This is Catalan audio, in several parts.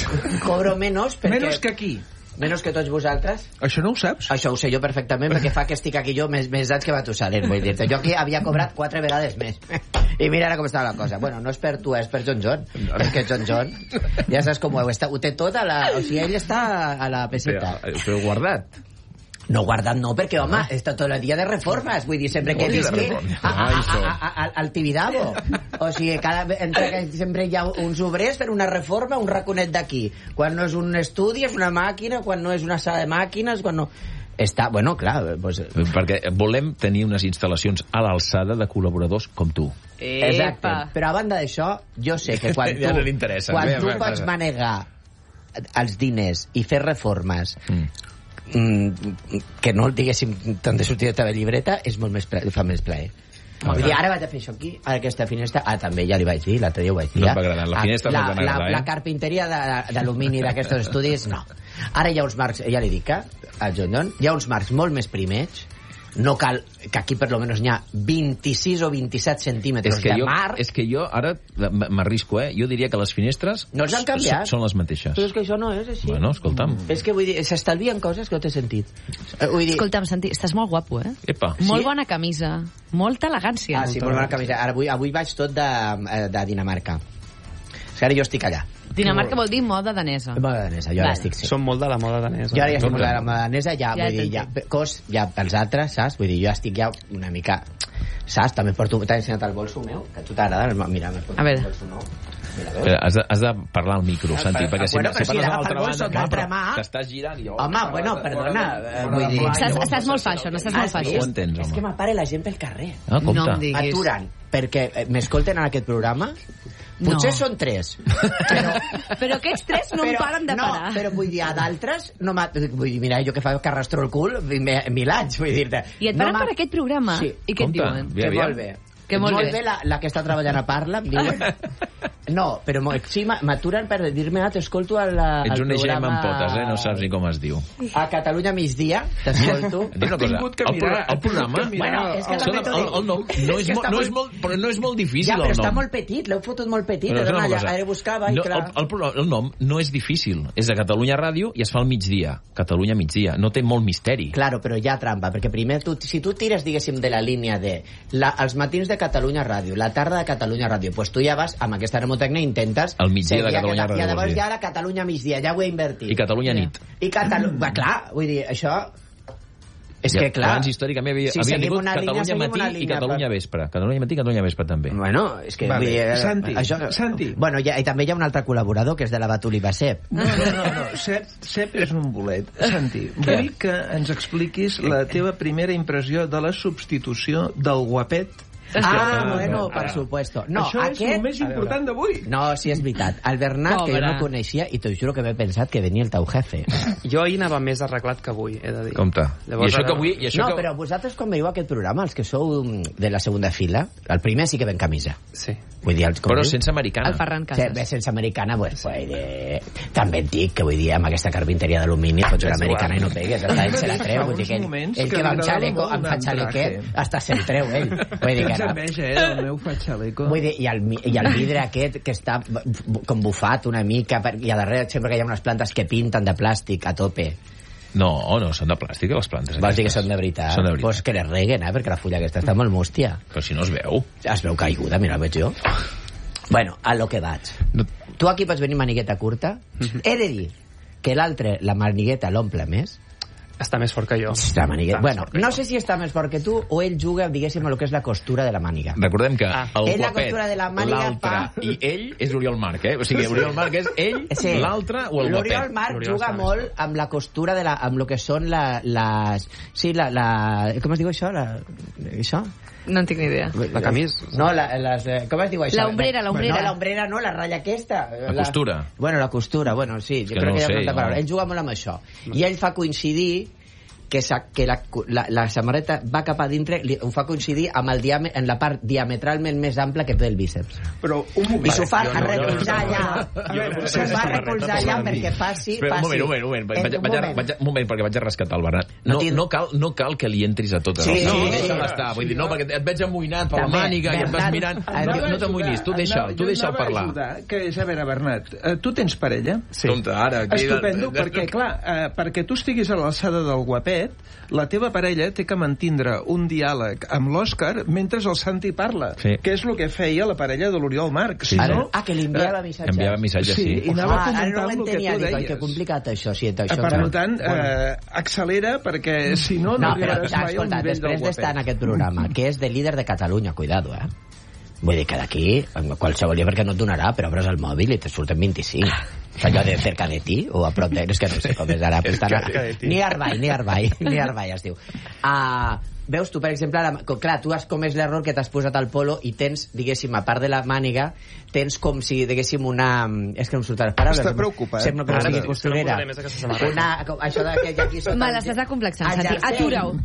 cobro menys perquè... Menys que aquí. Menys que tots vosaltres. Això no ho saps? Això ho sé jo perfectament, perquè fa que estic aquí jo més anys que Matusalén, vull dir-te. Jo aquí havia cobrat 4 vegades més. I mira ara com estava la cosa. Bueno, no és per tu, és per John John. Perquè John John, ja saps com ho té tot a la... O sigui, ell està a la peseta. Però guardat. No guardat no, perquè, home, està tot el dia de reformes. Vull dir, sempre que visqui al Tibidabo. O sigui, sempre hi ha uns obrers per una reforma, un raconet d'aquí. Quan no és un estudi, és una màquina. Quan no és una sala de màquines, quan no... Està, bueno, clar... Doncs... Perquè volem tenir unes instal·lacions a l'alçada de col·laboradors com tu. Exacte. Però a banda d'això, jo sé que quan tu, ja no tu pots manegar els diners i fer reformes que no, diguéssim, t'han de sortir de teva llibreta, és molt més fa més plaer. Vull dir, ara vaig a fer això aquí, a aquesta finestra. També ja li vaig dir, l'altre dia ho vaig dir. No em va agradar, la finestra no em va agradar. La carpinteria d'alumini d'aquests estudis, no. Ara hi ha uns marcs, ja li dic, a John, hi ha uns marcs molt més primers. No cal, que aquí per lo menos n'hi ha 26 o 27 centímetres de marc. És que jo ara m'arrisco, jo diria que les finestres no els han canviat. Són les mateixes. Però és que això no és així. Bueno, escolta'm. És que vull dir, s'estalvien coses que no té sentit. Escolta'm, Santi, estàs molt guapo, Epa. Molt bona camisa, molta elegància. Sí, molt bona camisa. Avui vaig tot de Dinamarca. És que ara jo estic allà. Dinamarca vol dir moda danesa. Moda danesa, jo ara estic... Sí. Som molt de la moda danesa. Jo ara ja estic molt de la moda danesa, vull dir, ja pels altres, saps? Vull dir, jo estic ja una mica... Saps? També t'he ensenyat el bolso meu, que a tu t'agrada. Mira, m'he portat el bolso nou. Mira, has de parlar al micro, Santi, perquè si parles a l'altra banda t'estàs girant i... Home, bueno, perdona, vull dir... Estàs molt fashion, estàs molt fashion. Ho entens, home. És que m'apare la gent pel carrer. No em diguis. M'aturen, perquè m'escolten en aquest programa. Potser són 3. Però aquests 3 no em paren de parar. No, però vull dir, a d'altres... Vull dir, mira, jo que fa carrastro al cul 1.000 anys, vull dir-te. I et paren per aquest programa? Sí. I què et diuen? Que molt bé. Que molt bé. La que està treballant a Parla, em diuen... No, però sí, m'aturen per dir-me, t'escolto al programa... Ets un EGM amb potes, no saps ni com es diu. A Catalunya migdia, t'escolto. Dic una cosa, el programa... Bueno, és que el nom no és molt difícil, el nom. Ja, però està molt petit, l'heu fotut molt petit. Ara buscava i clar... El nom no és difícil, és de Catalunya Ràdio i es fa al migdia. Catalunya migdia, no té molt misteri. Claro, però hi ha trampa, perquè primer, si tu tires, diguéssim, de la línia de els matins de Catalunya Ràdio, la tarda de Catalunya Ràdio, doncs tu ja vas amb aquesta remotecnia i intentes... El migdia de Catalunya Ràdio. I llavors ja la Catalunya migdia, ja ho he invertit. I Catalunya nit. I Catalunya... Clar, vull dir, això... És que clar... Abans històricament havia tingut Catalunya matí i Catalunya vespre. Catalunya matí i Catalunya vespre també. Bueno, és que... Santi. Bueno, i també hi ha un altre col·laborador que és de la Batúliba Sep. No. Sep és un bolet. Santi, vull que ens expliquis la teva primera impressió de la substitució del guapet. Bueno, per supuesto. No, això és el més important d'avui. No, sí, és veritat. El Bernat, que jo no coneixia, i t'ho juro que m'he pensat que venia el teu jefe. Jo ahir anava més arreglat que avui, he de dir. Compte. Llavors, I això que avui... No, però vosaltres quan veieu aquest programa, els que sou de la segona fila, el primer sí que ven camisa. Sí. Vull dir, però sense americana. El Ferran Casas. Sense americana, també et dic que vull dir, amb aquesta carpinteria d'alumini pots una americana i no pegues, ell se la treu, vull dir que ell que va amb xaleco, amb fa xalequet, hasta se'l treu ell. Vull dir que el meu fa xaleco. Vull dir, i el vidre aquest que està com bufat una mica, i a darrere sempre que hi ha unes plantes que pinten de plàstic a tope. No, són de plàstic les plantes. Vols dir que són de veritat? Pues que les reguen, perquè la fulla aquesta està molt mústia. Però si no es veu. Es veu caiguda, mira, el veig jo. Bueno, a lo que vaig. Tu aquí pots venir manigueta curta. He de dir que l'altre, la manigueta l'omple més. Està més fort que jo. Bueno, no sé si està més fort que tu o ell juga, diguéssim, a lo que és la costura de la màniga. Recordem que el guapet, l'altre i ell és l'Oriol Marc, O sigui, l'Oriol Marc és ell, l'altre o el guapet. L'Oriol Marc juga molt amb la costura amb lo que són les... Sí, com es diu això? Això? No en tinc ni idea. La camisa? No, com es diu això? L'ombrera. No, l'ombrera no, la ratlla aquesta. La costura. Bueno, la costura, sí. Jo crec que hi ha una altra paraula. Ell juga molt amb això. I ell fa coincidir que la samarreta va cap a dintre, ho fa coincidir amb en la part diametralment més ampla que té el bíceps. Però un moment. I s'ho fa a recolzar allà. S'ho fa a recolzar allà perquè faci... Un moment, perquè vaig a rescatar el Bernat. No cal que li entris a totes. Sí, deixa'm estar. Vull dir, no, perquè et veig amoïnat per la màniga i em vas mirant. No t'amoïnis, tu deixa'l parlar. Que és, a veure, Bernat, tu tens parella? Sí. Ara, estupendo, perquè, clar, perquè tu estiguis a l'alçada del guapet, la teva parella té que mantindre un diàleg amb l'Òscar mentre el Santi parla, que és el que feia la parella de l'Oriol Marc. Que li enviava missatges. Enviava missatges, sí. I anava comentant el que tu deies. Que complicat això. Per tant, accelera, perquè si no arribaràs mai al nivell del guapet. Després d'estar en aquest programa, que és de líder de Catalunya, cuidado, vull dir que d'aquí, qualsevol dia perquè no et donarà, però obres el mòbil i te surten 25. Allò de cerca de ti, o a prop de... És que no sé com és ara. Ni Arbai es diu. Veus, tu, per exemple, clar, tu has comès l'error que t'has posat al polo i tens, diguéssim, a part de la màniga, tens com si, diguéssim, una... És que no em surten les paraules. Està preocupat. Sembla que no sigui costurera. Això d'aquell aquí sota... Me l'estàs acomplexant, Santi. Atura-ho.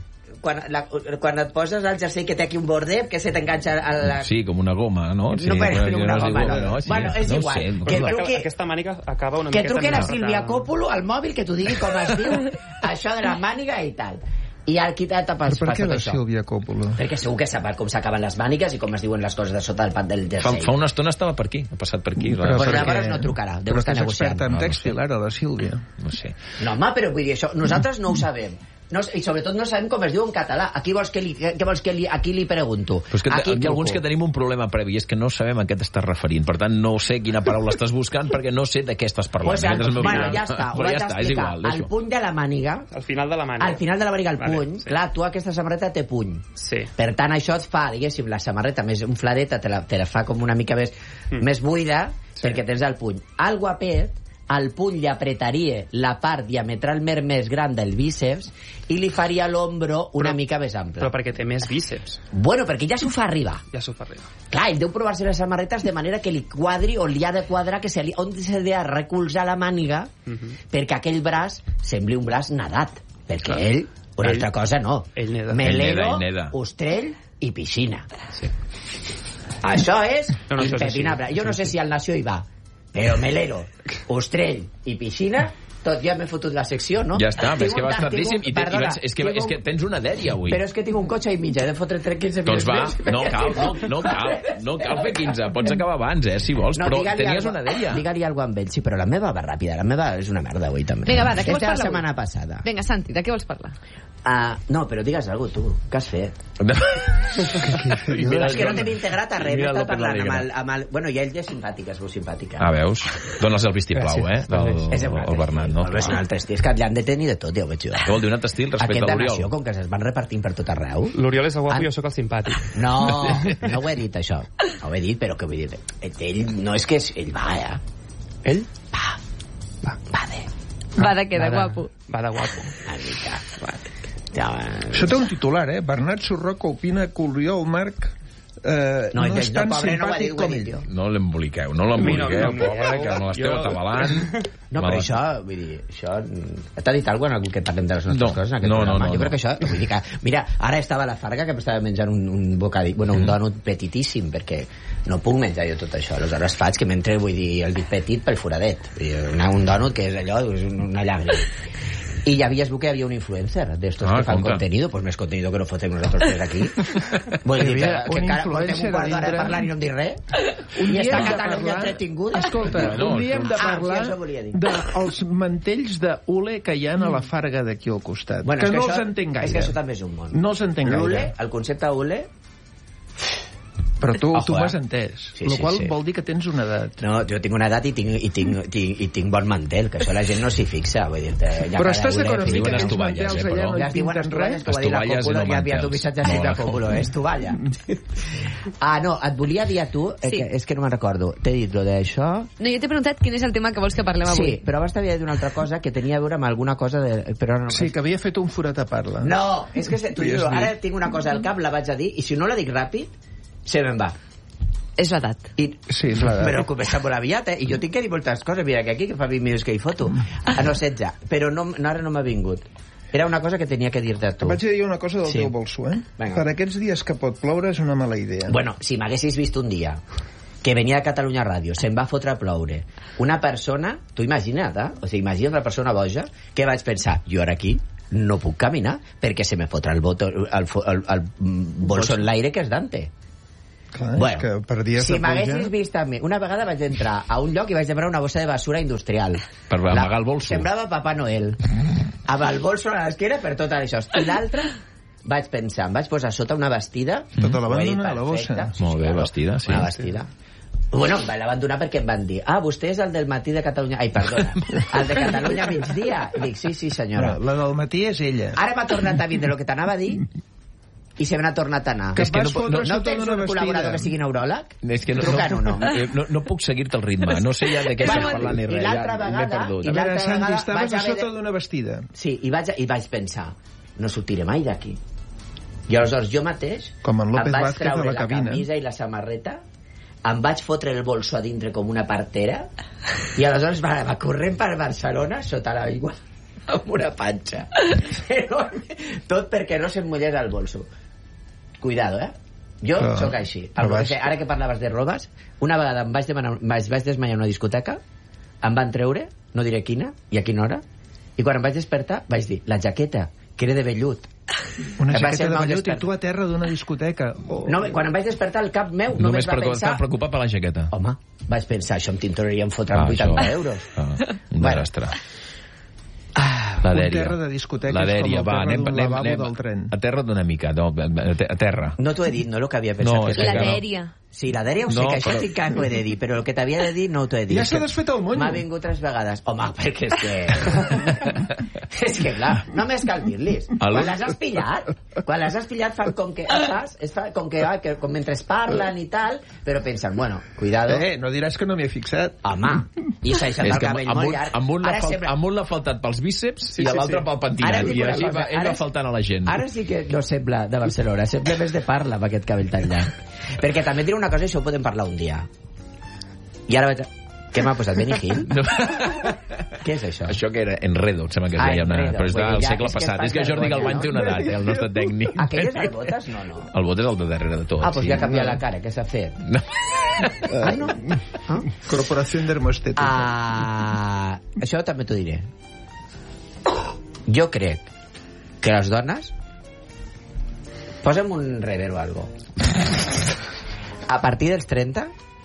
Quan et poses al jersei que té aquí un bordet que se t'enganxa a la... Sí, com una goma, no? Sí, no, però una goma, no. Bueno, és igual. Aquesta màniga acaba una miqueta... Que truqui la Sílvia Còpolo al mòbil, que t'ho digui com es diu això de la màniga i tal. I aquí t'ha tapat... Per què la Sílvia Còpolo? Perquè segur que sap com s'acaben les mànigues i com es diuen les coses de sota del pat del jersei. Fa una estona estava per aquí, ha passat per aquí. Però llavors no trucarà, deu estar negociant. Però és experta en tèxtil, ara, la Sílvia. No sé. No, home, però vull dir això, nosaltres no ho sabem. I sobretot no sabem com es diu en català. Aquí vols que aquí li pregunto? Però és que hi ha alguns que tenim un problema previ, és que no sabem a què t'estàs referint. Per tant, no sé quina paraula estàs buscant perquè no sé de què estàs parlant. Bueno, ja està, ho vaig explicar. El puny de la màniga... Al final de la màniga. Al final de la màniga, el puny. Clar, tu aquesta samarreta té puny. Sí. Per tant, això et fa, diguéssim, la samarreta més infladeta te la fa com una mica més buida perquè tens el puny. Al guapet, al puny li apretaria la part diametralment més gran del bíceps i li faria l'ombro una mica més ampla. Però perquè té més bíceps. Bueno, perquè ja s'ho fa arribar. Clar, ell deu provar-se les samarretes de manera que li quadri o li ha de quadrar on s'ha de recolzar la màniga perquè aquell braç sembli un braç nadat. Perquè ell, una altra cosa no. Melero, ostrell i piscina. Sí. Això és impepinable. Jo no sé si al Nació hi va, però melero, ostrell i piscina, tot ja m'he fotut la secció, no? Ja està, és que vas tardíssim i és que tens una dèria avui. Però és que tinc un cotxe i mitja, he de fotre 15 minuts. Doncs va, no cal fer 15, pots acabar abans, si vols, però tenies una dèria. Digue-li alguna amb ell, sí, però la meva va ràpida, la meva és una merda avui també. Vinga, va, de què vols parlar la setmana passada. Vinga, Santi, de què vols parlar? No, però digues alguna cosa, tu. Què has fet? És que no t'he integrat a res. M'he estat parlant amb el... Bueno, i ell ja és simpàtica, és molt simpàtica. Veus? Dóna'ls el vistiplau, el Bernat, no? És un altre estil, és que li han de tenir de tot, ja ho veig jo. Què vol dir un altre estil respecte a l'Oriol? Com que es van repartint per tot arreu. L'Oriol és el guapo i jo sóc el simpàtic. No ho he dit, això. Ho he dit, però què vull dir? Ell no és que... Ell va, Ell? Va de què, de guapo? Va de guapo. Això té un titular, Bernat Surroca opina que Oriol Marc no és tan simpàtic com ell. No l'emboliqueu, pobre, que me l'esteu atabalant. No, però això, vull dir, això... T'ha dit alguna cosa que parlem de les nostres coses en aquest programa? Jo crec que això... Vull dir que, mira, ara estava a la Farga que m'estava menjant un bocadí, bueno, un dònut petitíssim, perquè no puc menjar jo tot això. Aleshores faig que m'entre, vull dir, el dit petit pel foradet. Un dònut que és allò, és una llàgrima. Y ya habías que había un influencer de estos que fan contenido, pues més contenido que no fotem nosaltres tres aquí. Vull dir que encara portem un quart d'hora parlant i no em dic res. I està Catalunya entretinguda. Escolta, un dia hem de parlar dels mantells d'Ule que hi ha a la Farga d'aquí al costat. Que no els entenc gaire. És que això també és un món. No els entenc gaire. L'Ule, el concepte Ule... Però tu m'has entès, el qual vol dir que tens una edat. No, jo tinc una edat i tinc bon mantel, que això la gent no s'hi fixa, vull dir-te. Però estàs d'acord amb mi que aquells mantels allà no et pinten res? Estovalles i no mantels. Tu missatge de Còpolo, estovalla. No, et volia dir a tu, és que no me'n recordo, t'he dit lo d'això... No, jo t'he preguntat quin és el tema que vols que parlem avui. Sí, però abans t'havia dit una altra cosa que tenia a veure amb alguna cosa de... Sí, que havia fet un forat a parla. No, és que t'ho dic, ara tinc una cosa al cap, la vaig a dir, i si no la dic ràpid, se me'n va. És l'edat. Sí, és l'edat. Però comença molt aviat, I jo tinc que dir moltes coses. Mira, que aquí que fa 20 minuts que hi foto. No, 16. Però ara no m'ha vingut. Era una cosa que tenia que dir-te a tu. Vaig a dir una cosa del teu bolso, Venga. Per aquests dies que pot ploure és una mala idea. Bueno, si m'haguessis vist un dia que venia de Catalunya Ràdio, se'n va fotre a ploure, una persona, tu imagina't, o sigui, imagina't una persona boja, què vaig pensar? Jo ara aquí no puc caminar perquè se me fotrà el bolso en l'aire que és Dante. Clar, bueno, és que per dies si de pluja... m'haguessis vist a mi, una vegada vaig entrar a un lloc i vaig demanar una bossa de basura industrial. Per amagar el bolso. Semblava Papà Noel. Amb el bolso a l'esquena per tot això. I l'altre, vaig pensar, em vaig posar sota una vestida... Tota la bandona a la bossa. Molt bé, vestida, sí. Una vestida. Bueno, em van abandonar perquè em van dir vostè és el del matí de Catalunya... Ai, perdona, el de Catalunya migdia. I dic, sí, senyora. La del matí és ella. Ara m'ha tornat a dir de lo que t'anava a dir i se m'ha tornat a anar. Que És que no tens un col·laborador que sigui neuròleg? És que no puc seguir-te el ritme. No sé ja de què estàs parlant ni res. I l'altra vegada... A veure, Santi, estaves a sota d'una vestida. Sí, i vaig pensar, no sortiré mai d'aquí. I aleshores jo mateix com en López em vaig Vázquez treure a la cabina. camisa i la samarreta, em vaig fotre el bolso a dintre com una partera i aleshores va corrent per Barcelona sota l'aigua amb una panxa tot perquè no se'm mullés el bolso. Cuidado, jo sóc així. Ara que parlaves de robes, una vegada em vaig desmaiar a una discoteca, em van treure, no diré quina i a quina hora, i quan em vaig despertar vaig dir, la jaqueta, que era de vellut. Una jaqueta de vellut i tu a terra d'una discoteca. No, quan em vaig despertar el cap meu només va pensar... Només preocupat per la jaqueta. Home, vaig pensar, això em tintoreria fotre 80 euros. Un desastre. La dèria. Un terra de discoteca la dèria, és com el terra d'un lavabo del tren. A terra d'una mica, a terra. No t'ho he dit, no el que havia pensat. La dèria. Sí, la dèria ho sé, que això sí que ho he de dir, però el que t'havia de dir no t'ho he dit. Ja s'ha desfet el monyo. M'ha vingut 3 vegades. Home, perquè és que... és que, clar, només cal dir-lis. Quan les has pillat, fan com que... com mentre parlen i tal, però pensen, bueno, cuidado... No diràs que no m'hi he fixat. Home, i s'ha deixat el cabell molt llarg. Amb un l'ha faltat pels bíceps i l'altre pel pentinat. I així ell va faltant a la gent. Ara sí que no sembla de Barcelona, sembla més de Parla amb aquest cabell tan llarg. Perquè també et diré una cosa, i això ho podem parlar un dia. I ara vaig... Què m'ha posat, Benny Hill? No. Què és això? Això que era Enredo, em sembla que es deia però és del segle passat. És que Jordi Galvany té una edat, el nostre tècnic. Aquell és el Botes? No. El Botes és el de darrere de tot. Doncs ja ha canviat la cara, què s'ha fet? No. No? Corporació Dermoestética. Això també t'ho diré. Jo crec que les dones... Posa'm un reverb o algo. A partir dels 30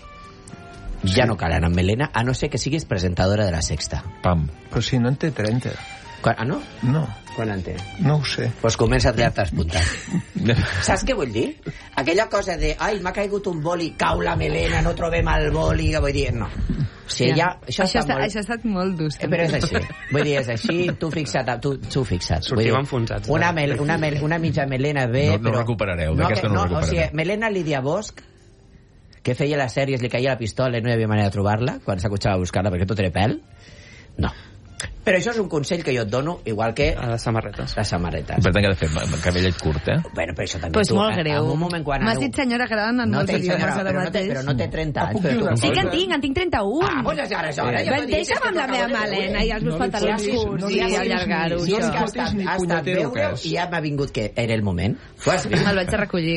ja no calen amb melena, a no ser que siguis presentadora de La Sexta. Pam. Però si no en té 30. No? No. Quan en té? No ho sé. Doncs comença a tirar-te els puntats. Saps què vull dir? Aquella cosa de ai, m'ha caigut un boli, cau la melena, no trobem el boli, vull dir, no. O sigui, això ha estat molt dur. Però és així. Vull dir, és així, tu fixa't. Sortim enfonsats. Una mitja melena bé, no recuperareu, d'aquesta no recuperareu. O sigui, Melena Lídia Bosch, que feia les sèries, li caia la pistola i no hi havia manera de trobar-la quan s'acotxava a buscar-la perquè tot era pèl. No. Però això és un consell que jo et dono, igual que... A les samarretes. Les samarretes. Per tant, que ha de fer cavellet curt, Bueno, però això també pues tu... molt greu. En un moment quan... M'has dit senyora gran en molts idiomes ara mateix. Però no té 30 anys. Sí que en tinc 31. Doncs ara és hora. Deixa'm amb la meva melena i els meus pantalons curts i allargar-ho. Si és que ha estat veure i ja m'ha vingut que era el moment. Me'l vaig a recollir.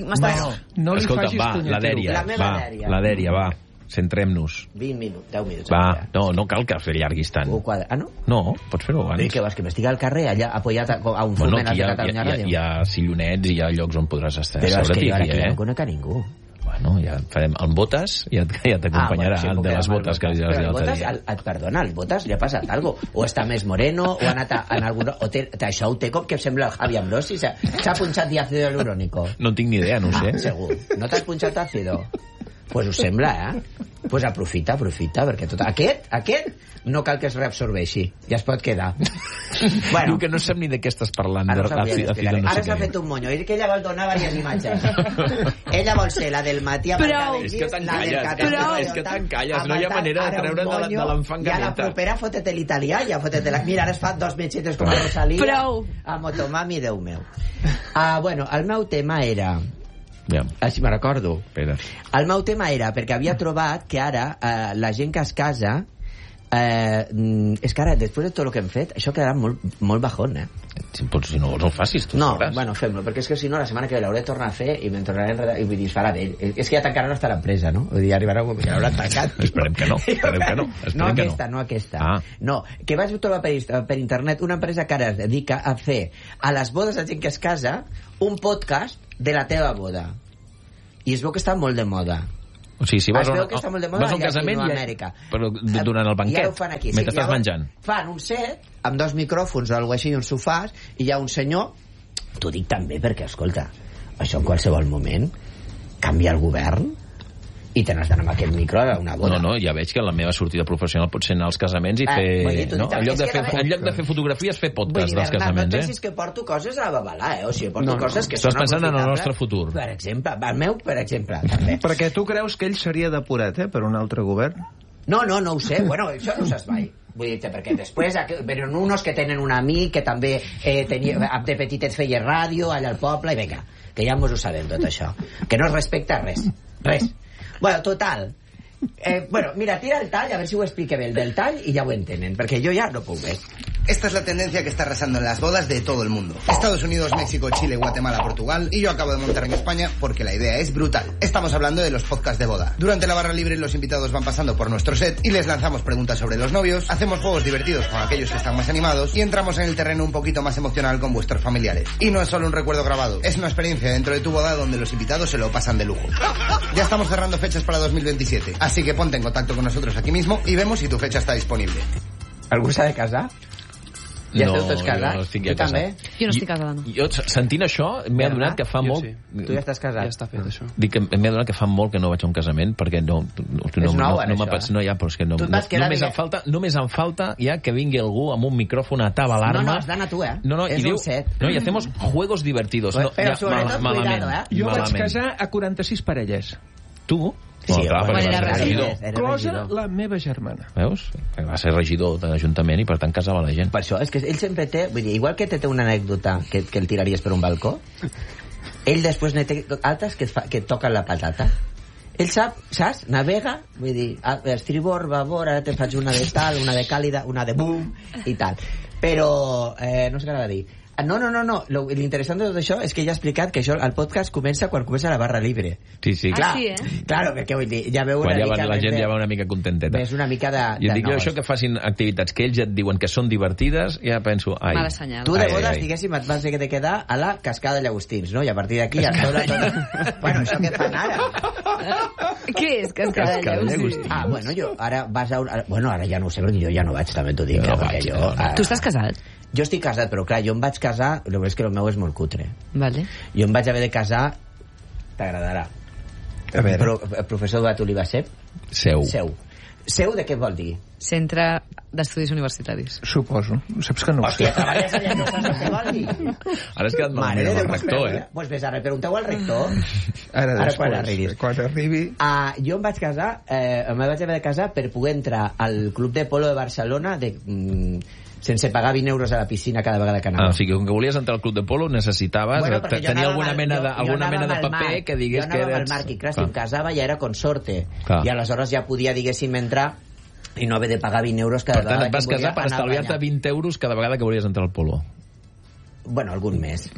No li escolta, facis punyetero. La dèria, va. Centrem-nos. 20 minuts, 10 minuts. Va, no cal que allarguis tant. No? No, pots fer-ho abans. Què vols, que m'estigui al carrer, allà apoyat a un foment de Catalunya Ràdio? Hi ha sillonets i hi ha llocs on podràs estar. Però és que jo ara aquí no conec a ningú. Bueno, ja farem... El Botes ja t'acompanyarà, el de les botes que ja el Botes, perdona, el Botes li ha passat alguna cosa. O està més moreno, o ha anat en algun... Això ho té com que sembla el Javi Ambrosi. S'ha punxat diàcido hialurónico. No tinc ni idea, no ho sé. Segur. No t'has punxat àcido? Pues ho sembla, Pues aprofita, perquè tot... Aquest no cal que es reabsorbeixi, ja es pot quedar. Bueno, diu que no sap ni de què estàs parlant. Ara s'ha fet un monyo, que ella vol donar diverses imatges. Ella vol ser la del matí amb el cabell. És que te'n calles, no hi ha manera de treure de l'enfant Ganeta. I a la propera fotet l'italià, mira, ara es fa 2 metxitos com a Rosalía. A Motomami, Déu meu. Bueno, el meu tema era... Així me'n recordo. El meu tema era perquè havia trobat que ara la gent que es casa És que ara, després de tot el que hem fet, això quedarà molt bajón, Doncs si no vols, el facis, tu no, sabràs. bueno, fem-lo, perquè és que si no, la setmana que ve l'hauré de tornar a fer i me'n tornaré a enredar, i vull dir, es farà vell. És que ja tancarà la estarà empresa, no? Vull dir, arribarà un moment que l'haurà tancat. Esperem que no. No aquesta. No, que vaig trobar per internet una empresa que ara es dedica a fer a les bodes de gent que es casa un podcast de la teva boda. I es veu que està molt de moda. O sigui, si vas es veu que està molt de moda vas a un casament a Amèrica. Però durant el banquet, ja ho fan aquí, mentre estàs menjant. Fan un set amb 2 micròfons o alguna cosa així i uns sofàs i hi ha un senyor, t'ho dic també perquè, escolta, això en qualsevol moment canvia el govern i te n'has d'anar amb aquest micro a una boda. No, ja veig que la meva sortida professional pot ser anar als casaments i fer... No? En lloc de fer fotografies, fer podcast dels casaments, no pensis que porto coses a babalar, O sigui, porto coses que són estàs pensant en el nostre futur. Per exemple, el meu, per exemple, també. Perquè tu creus que ell seria depurat, per un altre govern? No ho sé. Bueno, això no ho saps mai. Vull dir-te, perquè després venen uns que tenen un amic que també de petitets feia ràdio allà al poble, i vinga, que ja mos ho sabem tot això. Que no es respecta res. Bueno, total. Mira, tira el tall, a ver si ho explique bé, el del tall, y ya ho entenen, perquè jo ja no puc ver. Esta es la tendencia que está arrasando en las bodas de todo el mundo. Estados Unidos, México, Chile, Guatemala, Portugal, y yo acabo de montar en España porque la idea es brutal. Estamos hablando de los podcasts de boda. Durante la barra libre los invitados van pasando por nuestro set y les lanzamos preguntas sobre los novios, hacemos juegos divertidos con aquellos que están más animados y entramos en el terreno un poquito más emocional con vuestros familiares. Y no es solo un recuerdo grabado, es una experiencia dentro de tu boda donde los invitados se lo pasan de lujo. Ya estamos cerrando fechas para 2027, así que ponte en contacto con nosotros aquí mismo y vemos si tu fecha está disponible. ¿Algú s'ha de casar? Ja esteu tots casats? No estic ja casat. També? Jo no estic casada, no. Jo, sentint això, m'he adonat que fa molt... Sí. Tu ja estàs casat? Ja està fet, això. Dic que m'he adonat que fa molt que no vaig a un casament, perquè no és nou, ara, això. No, ja, però és que només em falta ja que vingui algú amb un micròfon a tabalar-me. No, has d'anar tu, No, és i diu, un set. No, i hacemos juegos divertidos. Però sobretot cuidado, Jo vaig casar a 46 parelles. Tu? Sí, era regidor. Closa la meva germana. Veus? Va ser regidor de l'Ajuntament i per tant casava la gent. Per això, és que ell sempre té... Vull dir, igual que té una anècdota que el tiraries per un balcó, ell després ne té altres que toquen la patata. Ell saps? Navega, vull dir, estribor, babor, ara te faig una de tal, una de càlida, una de boom, i tal. Però, no sé què anava a dir. No. L'interessant de tot això és que ella ha explicat que això, el podcast comença quan comença la barra libre. Sí. Clar, sí, Claro, perquè vull dir, ja veu una mica... La gent ja va una mica contenteta. Ves una mica de... Jo dic, això que facin activitats que ells ja et diuen que són divertides, ja penso... Mala senyal. Tu de bodes, diguéssim, et vas haver de quedar a la cascada de Llagostins, no? I a partir d'aquí ja esteu Bueno, això què fan ara? Què és cascada de Llagostins? Bueno, jo ara vas a... Bueno, ara ja no ho sé, perquè jo ja no vaig, també t'ho dic. Tu estàs casat? Jo estic casat, però clar, jo em vaig casar... El que és que el meu és molt cutre. Vale. Jo em vaig haver de casar... T'agradarà. A veure. Però el professor Duat Olivassep... Seu. Seu de què vol dir? Centre d'Estudis Universitaris. Suposo. Saps que no ho sé. Hòstia, treballes allà, no saps què vol dir? Ara has quedat malament amb el rector, Doncs ves, ara pregunteu al rector. Ara quan arribis. Quan arribi... Jo em vaig casar, em vaig haver de casar per poder entrar al Club de Polo de Barcelona sense pagar 20 euros a la piscina cada vegada que anava. O sigui, com que volies entrar al Club de Polo necessitaves tenir alguna mena de paper que digués que eres... Jo anava amb el Marc i clar, si em casava ja era consorte. I aleshores ja podia, diguéssim, entrar i no haver de pagar 20 euros cada vegada que volia. Per tant, et vas casar per estalviar-te 20 euros cada vegada que volies entrar al Polo. Bueno, algun mes.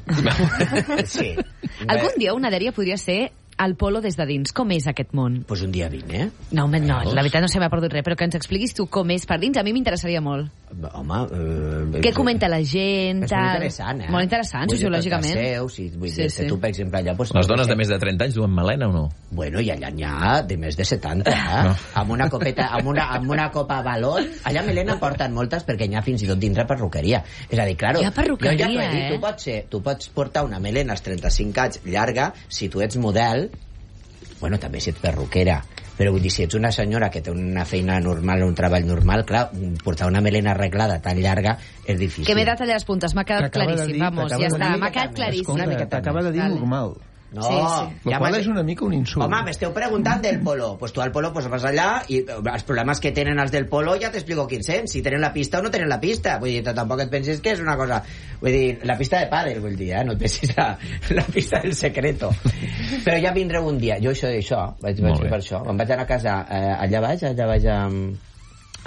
Sí. Algun dia una dèria podria ser el Polo des de dins. Com és aquest món? Pues un dia vine, No, la veritat no se m'ha perdut res, però que ens expliquis tu com és per dins. A mi m'interessaria molt. Home... Què comenta la gent? És molt interessant, Molt interessant, sociològicament. Vull dir, que tu, per exemple, allà... Les dones de més de 30 anys duen melena o no? Bueno, i allà n'hi ha de més de 70, No. Amb una copeta, amb una copa balón. Allà melena porten moltes perquè n'hi ha fins i tot dintre perruqueria. És a dir, claro... Hi ha perruqueria, jo ja t'ho he dit, tu pots portar una melena als 35 anys llarga si tu ets model. Bueno, també si ets perruquera, però vull dir, si ets una senyora que té una feina normal, un treball normal, clar, portar una melena arreglada tan llarga és difícil. Que m'he de tallar les puntes, m'ha quedat claríssim, vamos, ja està, m'ha quedat claríssim. T'acaba de dir normal. No, sí. El qual és una mica un insult. Home, m'esteu preguntant del polo. Pues tu al polo pues vas allà i els problemes que tenen els del polo ja t'explico quins són. Si tenen la pista o no tenen la pista. Vull dir, tampoc et pensis que és una cosa... Vull dir, la pista de pàdel, vull dir, no et pensis la pista del secreto. Però ja vindré un dia. Jo això, vaig fer per això. Em vaig anar a casa allà baix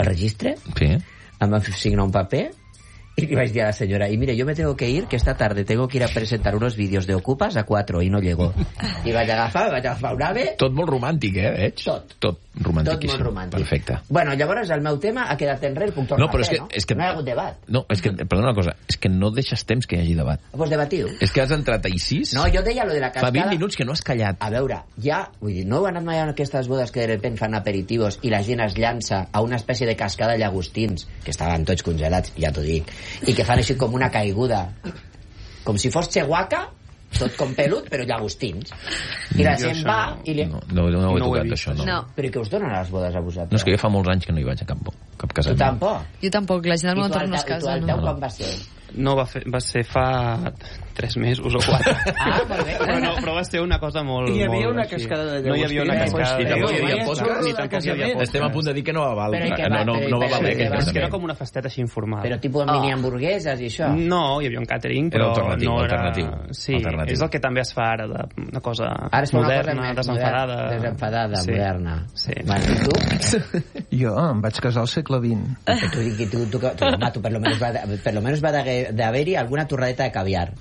al registre, Sí. em van signar un paper y le vaig dir a la señora, y mire, yo me tengo que ir, que esta tarde tengo que ir a presentar unos vídeos de Ocupas a 4 y no llego. I vaig agafar un ave... Tot molt romàntic, veig? Tot romantiquíssim. molt romàntic. Perfecte. Bueno, llavors el meu tema ha quedat enrere, puc tornar No, però a fer, és que no hi ha hagut debat. No, és que, perdona una cosa, és que no deixes temps que hi hagi debat. Pues debatiu. És que has entrat a I6... No, jo deia lo de la cascada... Fa 20 minuts que no has callat. A veure, ja, vull dir, no heu anat mai a aquestes bodes que de repente fan aperitivos i la gent es llança a una espècie de cascada de llagostins, que estaven tots congelats, ja t'ho dic, i que fan així com una caiguda, com si fos Chihuahua, tot com pelut, però llagostins. I la gent va i li... No ho he tocat, això, no. Però i què us donen a les bodes a vosaltres? No, és que jo fa molts anys que no hi vaig a cap Tu casament. tampoc? Jo tampoc, la gent del meu entorn no es I tu casa. el No. teu quan va ser? No, va ser fa 3 mesos o 4. Ah, molt bé. Però va ser una cosa molt... Hi havia molt una així. cascada de No hi havia una llagostins. cascada I de tampoc hi havia llagostins. podcast. Ni tampoc hi havia podcast. Estem a punt de dir que no va val. Però i què No va? va Però valer què aquest va? És que era casament. com una festeta així informal. Però tipus mini hamburgueses i això? No, hi havia un catering, Era però alternatiu, no era... alternatiu. Sí, Alternatiu. és el que també es fa ara, una cosa Ara es fa una moderna, cosa més desenfadada. Desenfadada, Sí. moderna. Sí. Bueno, i tu? Jo em vaig casar al segle XX. Tu, per lo menos va d'haver-hi alguna torradeta de caviar.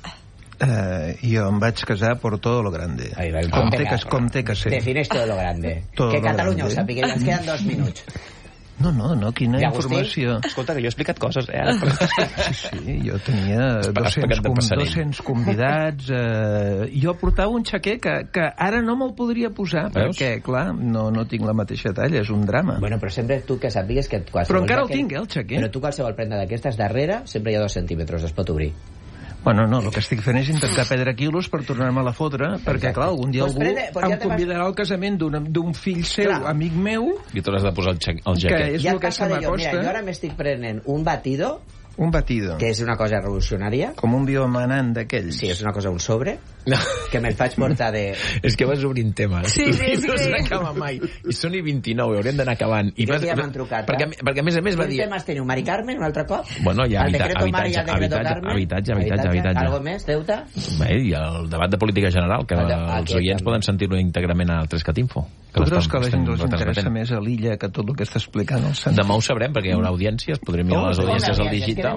Jo em vaig casar por todo lo grande. Ahí va, Com té que ser. Defineix todo lo grande. Todo que lo Catalunya grande. ho sàpiga, ens queden 2 minuts. No, quina Llagostí? informació. Escolta, que jo he explicat coses, Ara. Sí, jo tenia Has pagat de passerell. 200 convidats. Jo portava un xaquer que ara no me'l podria posar, Veus? perquè, clar, no tinc la mateixa talla, és un drama. Bueno, però sempre tu que sàpigues que Però qualsevol... encara el d'aquest- tinc, el xaquer. Però tu qualsevol prenda d'aquestes darrere sempre hi ha 2 centímetres, es pot obrir. Bueno, no, el que estic fent és intentar perdre quilos per tornar-me a la fotre, perquè, clar, algun dia Pues algú pues ja em te vas- convidarà al casament d'un fill seu, Clar. amic meu, I tu l'has de posar el que jaquet. és Ja el et que se passaré jo. Mira, jo m'acosta, ara m'estic prenent un batido, un batido, que és una cosa revolucionària. com un biomanant d'aquells. Sí, és una cosa, un sobre, No. que me'l faig portar de... És que vas obrint temes. Sí, I no sí. s'acaba mai. I són i 29, haurem d'anar acabant. I crec que ja m'han trucat, perquè a més a més va Quins dir... temes teniu? Mari Carmen, un altre cop? Bueno, hi ha el decreto Mari i el decreto habitatge, Carmen. habitatge. Algo més, Deuta? Bé, i el debat de política general, que els Aquest oients també. poden sentir-ho íntegrament a 3CatInfo. Tu creus que a la gent els retransmetent. interessa més a l'illa que tot el que està explicant el Sant? Demà ho sabrem, perquè hi haurà audiències, podrem mirar les audiències al digital.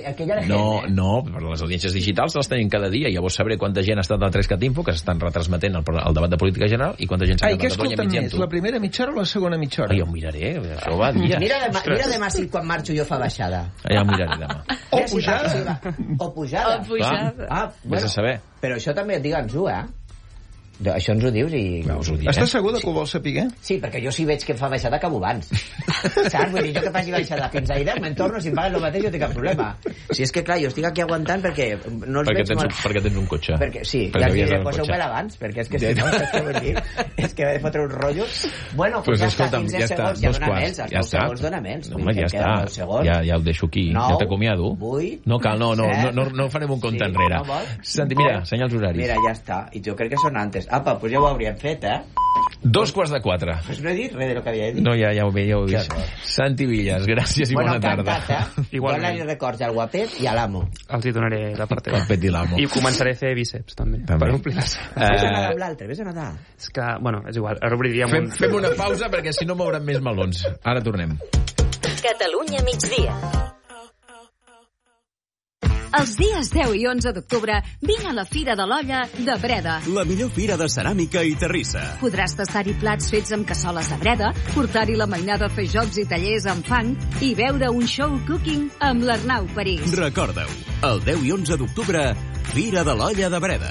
No, però les audiències digitals les tenim cada dia. Llavors sabré quanta gent ha estat a 3CatInfo, que s'estan retransmetent el debat de política general, i quanta gent s'ha Ai, què quedat a Catalunya escolten mitjà amb més, tu. la primera mitja hora o la segona mitja hora? Ai, ja ho miraré, això va a dies. Mira demà si quan marxo jo fa baixada. Ja ho miraré demà. O Mira si fa- pujada. si va- O pujada. O pujada. Ah, Vés a saber. Però això també digue'ns-ho, Això ens ho dius i... Ja us ho diré. Estàs segur de que ho vols saber? Sí, perquè jo si veig que fa baixada acabo abans. Saps? Vull dir, jo que faci baixada fins a Irem, me'n torno, si em paguen el mateix jo tinc cap problema. Si és que, clar, jo estic aquí aguantant perquè no els veig molt... Perquè tens un cotxe. Perquè, sí, Perquè ja havies diré, d'anar amb poseu-me cotxe. abans, perquè és que si no, saps què vull dir? És que he de fotre un rotllo. Bueno, Pues ja està, escolta'm, 15 ja està, segons, ja 2 dona quarts. més, els Ja 9 està. segons dona més. No, home, ja està. Ja ho deixo aquí. Nou, Ja t'acomiado. 8, No cal, no 7. no farem un compte Sí, enrere. no vols? Santi, mira, senyals horaris. Mira, ja està. I jo crec que són antes. Apa, doncs ja ho hauríem fet, 3:45. Pues no he dit res de lo que havia dit. No, ja ho he Que vist. horror. Santi Villas, gràcies i bona tarda. encantat, Igualment. Dóna-li records al guapet i a l'amo. Els hi donaré la part teva. El pet i l'amo. I començaré a fer bíceps, també. També. Per omplir les... Vés a nedar amb l'altre, vés a nedar. És que, bueno, és igual. Ara obriríem Fem una pausa perquè si no mouran més melons. Ara tornem. Catalunya migdia. Els dies 10 i 11 d'octubre vine a la Fira de l'Olla de Breda. La millor fira de ceràmica i terrissa. Podràs tastar-hi plats fets amb cassoles de Breda, portar-hi la mainada a fer jocs i tallers amb fang i veure un show cooking amb l'Arnau París. Recorda-ho, el 10 i 11 d'octubre, Fira de l'Olla de Breda.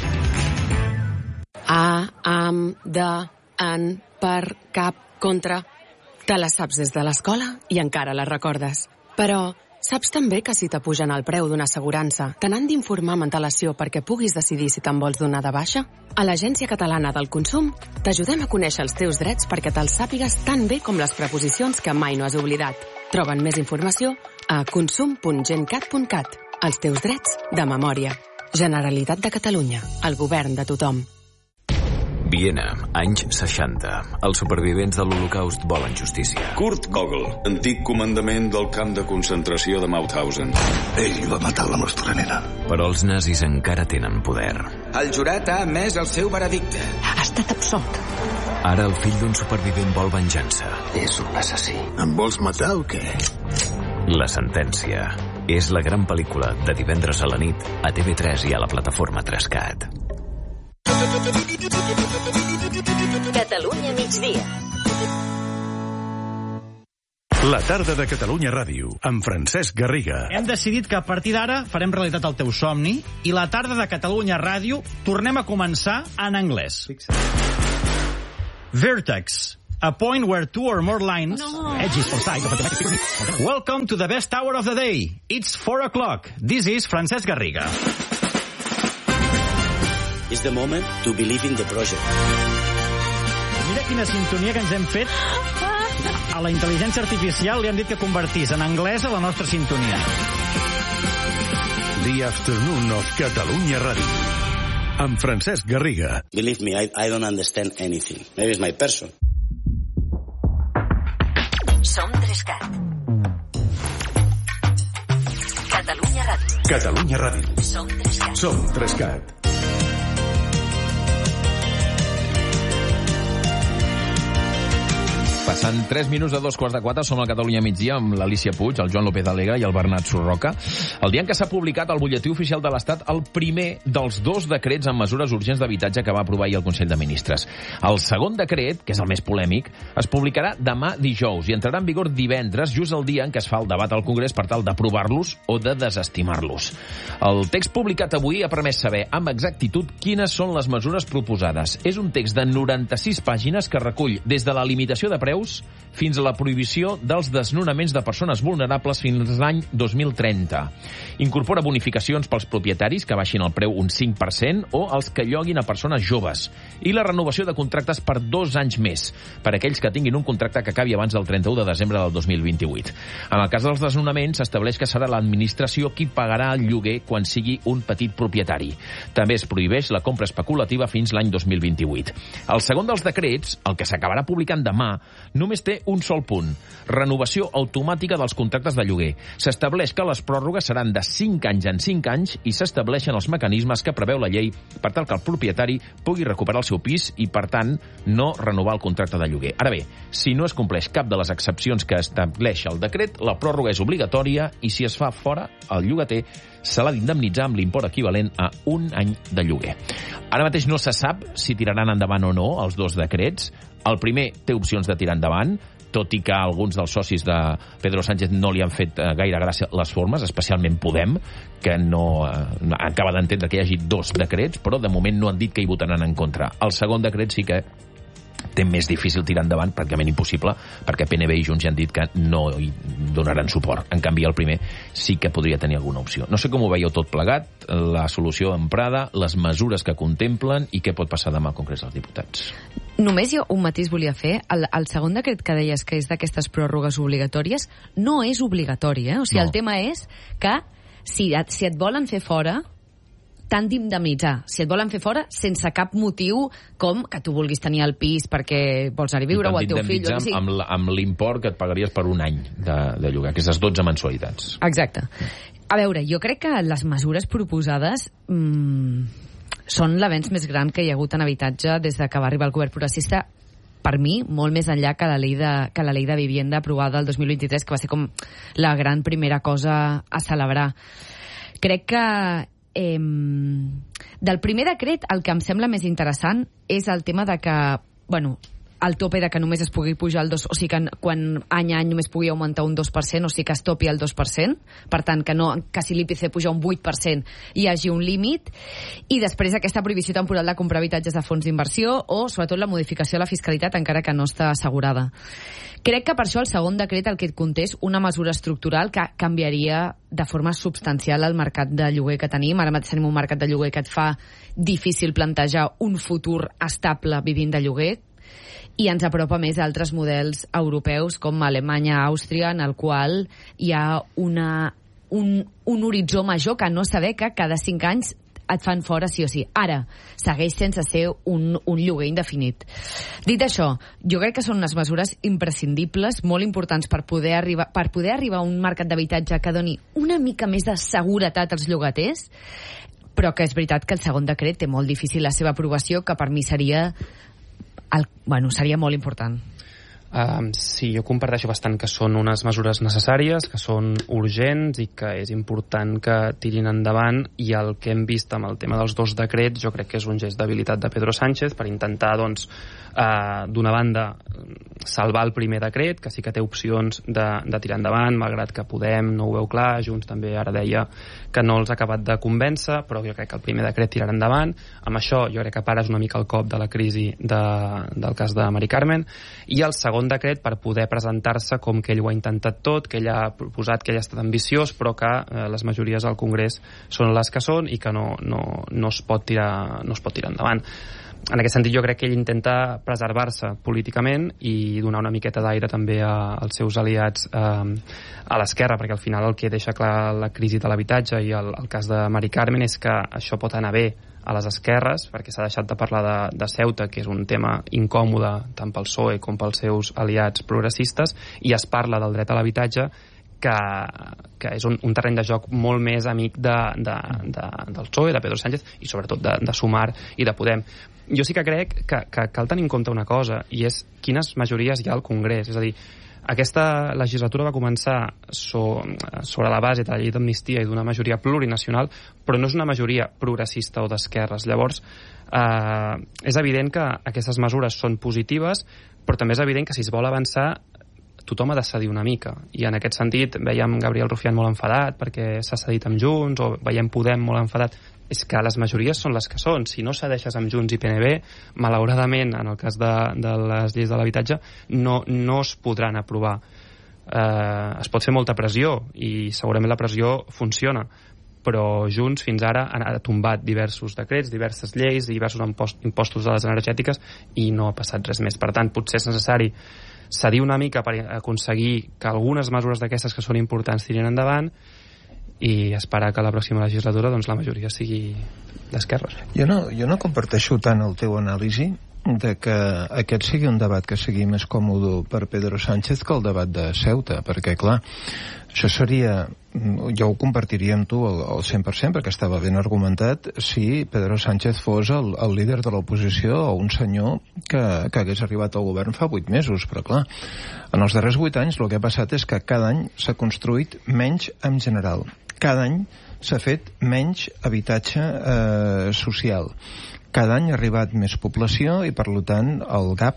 A, am, de, en, per, cap, contra... Te la saps des de l'escola i encara la recordes. Però saps també que si t'apugen el preu d'una assegurança, te n'han d'informar amb antelació perquè puguis decidir si te'n vols donar de baixa? A l'Agència Catalana del Consum t'ajudem a conèixer els teus drets perquè te'ls sàpigues tan bé com les preposicions que mai no has oblidat. Troben més informació a consum.gencat.cat. Els teus drets de memòria. Generalitat de Catalunya. El govern de tothom. Viena, anys 60. Els supervivents de l'Holocaust volen justícia. Kurt Gogol, antic comandament del camp de concentració de Mauthausen. Ell va matar la nostra nena. Però els nazis encara tenen poder. El jurat ha emès el seu veredicte. Ha estat absolt. Ara el fill d'un supervivent vol venjança. És un assassí. Em vols matar o què? La sentència és la gran pel·lícula de divendres a la nit a TV3 i a la plataforma 3CAT. Catalunya migdia. La tarda de Catalunya Ràdio, amb Francesc Garriga. Hem decidit que a partir d'ara farem realitat el teu somni i la tarda de Catalunya Ràdio tornem a començar en anglès. Vertex, a point where two or more lines, edges or sides of a thematic picnic. Welcome to the best hour of the day. It's 4 o'clock. This is Francesc Garriga. It's the moment to believe in the project. Mira quina sintonia que ens hem fet. A la intel·ligència artificial li han dit que convertís en anglès a la nostra sintonia. The Afternoon of Catalunya Ràdio, amb Francesc Garriga. Believe me, I don't understand anything. Maybe it's my person. Som 3CAT. Catalunya Ràdio. Catalunya Ràdio. Som 3CAT. Som 3CAT. Passant 3 minuts de 3:45, som al Catalunya migdia amb l'Alícia Puig, el Joan López Alegre i el Bernat Surroca. El dia en què s'ha publicat al butlletí oficial de l'Estat el primer dels 2 decrets amb mesures urgents d'habitatge que va aprovar ahir el Consell de Ministres. El segon decret, que és el més polèmic, es publicarà demà dijous i entrarà en vigor divendres, just el dia en què es fa el debat al Congrés per tal d'aprovar-los o de desestimar-los. El text publicat avui ha permès saber amb exactitud quines són les mesures proposades. És un text de 96 pàgines que recull des de la limitació de preus fins a la prohibició dels desnonaments de persones vulnerables fins l'any 2030. Incorpora bonificacions pels propietaris que baixin el preu un 5% o els que lloguin a persones joves i la renovació de contractes per 2 anys més per a aquells que tinguin un contracte que acabi abans del 31 de desembre del 2028. En el cas dels desnonaments s'estableix que serà l'administració qui pagarà el lloguer quan sigui un petit propietari. També es prohibeix la compra especulativa fins l'any 2028. El segon dels decrets, el que s'acabarà publicant demà, només té un sol punt: renovació automàtica dels contractes de lloguer. S'estableix que les pròrrogues seran de 5 anys en 5 anys i s'estableixen els mecanismes que preveu la llei per tal que el propietari pugui recuperar el seu pis i, per tant, no renovar el contracte de lloguer. Ara bé, si no es compleix cap de les excepcions que estableix el decret, la pròrroga és obligatòria i si es fa fora, el llogater se l'ha d'indemnitzar amb l'import equivalent a un any de lloguer. Ara mateix no se sap si tiraran endavant o no els 2 decrets. El primer té opcions de tirar endavant, tot i que alguns dels socis de Pedro Sánchez no li han fet gaire gràcia les formes, especialment Podem, que no acaba d'entendre que hi hagi 2 decrets, però de moment no han dit que hi votaran en contra. El segon decret sí que té més difícil tirar endavant, pràcticament impossible, perquè PNB i Junts ja han dit que no hi donaran suport. En canvi, el primer sí que podria tenir alguna opció. No sé com ho veieu tot plegat, la solució emprada, les mesures que contemplen i què pot passar demà al Congrés dels Diputats. Només jo un matís volia fer. El segon decret que deies que és d'aquestes pròrrogues obligatòries no és obligatori, O sigui, no. El tema és que si et volen fer fora, t'han d'indemnitzar. Si et volen fer fora, sense cap motiu com que tu vulguis tenir el pis perquè vols anar a viure o el teu fill. Amb l'import que et pagaries per un any de lloguer, aquestes 12 mensualitats. Exacte. A veure, jo crec que les mesures proposades són l'avenç més gran que hi ha hagut en habitatge des que va arribar el govern progressista, per mi, molt més enllà que la llei de vivienda aprovada el 2023, que va ser com la gran primera cosa a celebrar. Crec que del primer decret el que em sembla més interessant és el tema de que, el tope de que només es pugui pujar el 2%, o sigui que quan any a any només pugui augmentar un 2%, o sigui que es topi el 2%, per tant que si l'IPC puja un 8% hi hagi un límit, i després aquesta prohibició temporal de comprar habitatges de fons d'inversió o sobretot la modificació de la fiscalitat encara que no està assegurada. Crec que per això el segon decret el que conté és una mesura estructural que canviaria de forma substancial el mercat de lloguer que tenim. Ara mateix tenim un mercat de lloguer que et fa difícil plantejar un futur estable vivint de lloguer, i ens apropa més a altres models europeus com Alemanya, Àustria, en el qual hi ha un horitzó major que no saber que cada 5 anys et fan fora sí o sí. Ara, segueix sense ser un lloguer indefinit. Dit això, jo crec que són unes mesures imprescindibles, molt importants per poder arribar a un mercat d'habitatge que doni una mica més de seguretat als llogaters, però que és veritat que el segon decret té molt difícil la seva aprovació, que per mi seria seria molt important. Sí, jo comparteixo bastant que són unes mesures necessàries, que són urgents i que és important que tirin endavant, i el que hem vist amb el tema dels 2 decrets jo crec que és un gest d'habilitat de Pedro Sánchez per intentar, doncs, d'una banda salvar el primer decret, que sí que té opcions de tirar endavant, malgrat que Podem no ho veu clar, Junts també ara deia que no els ha acabat de convèncer, però jo crec que el primer decret tirarà endavant. Amb això jo crec que pares una mica el cop de la crisi del cas de Mari Carmen, i el segon decret per poder presentar-se com que ell ho ha intentat tot, que ell ha proposat, que ell ha estat ambiciós, però que les majories al Congrés són les que són i que no es pot tirar endavant. En aquest sentit jo crec que ell intenta preservar-se políticament i donar una miqueta d'aire també als seus aliats a l'esquerra, perquè al final el que deixa clar la crisi de l'habitatge i el cas de Mari Carmen és que això pot anar bé a les esquerres, perquè s'ha deixat de parlar de Ceuta, que és un tema incòmode tant pel PSOE com pels seus aliats progressistes, i es parla del dret a l'habitatge, que és un terreny de joc molt més amic del PSOE, de Pedro Sánchez, i sobretot de Sumar i de Podem. Jo sí que crec que cal tenir en compte una cosa, i és quines majories hi ha al Congrés. És a dir, aquesta legislatura va començar sobre la base de la llei d'amnistia i d'una majoria plurinacional, però no és una majoria progressista o d'esquerres. Llavors, és evident que aquestes mesures són positives, però també és evident que si es vol avançar tothom ha de cedir una mica, i en aquest sentit veiem Gabriel Rufián molt enfadat perquè s'ha cedit amb Junts, o veiem Podem molt enfadat. És que les majories són les que són. Si no cedeixes amb Junts i PNB, malauradament, en el cas de les lleis de l'habitatge, no es podran aprovar. Es pot fer molta pressió, i segurament la pressió funciona, però Junts fins ara ha tombat diversos decrets, diverses lleis, diversos impostos de les energètiques, i no ha passat res més. Per tant, potser és necessari cedir una mica per aconseguir que algunes mesures d'aquestes que són importants tirin endavant, i esperar que la pròxima legislatura doncs, la majoria sigui d'esquerres. Jo no comparteixo tant el teu anàlisi de que aquest sigui un debat que sigui més còmode per Pedro Sánchez que el debat de Ceuta, perquè clar, això seria, jo ho compartiria amb tu al 100%, perquè estava ben argumentat si Pedro Sánchez fos el líder de l'oposició o un senyor que hagués arribat al govern fa 8 mesos, però clar, en els darrers 8 anys el que ha passat és que cada any s'ha construït menys en general, cada any s'ha fet menys habitatge social, cada any ha arribat més població i per tant el gap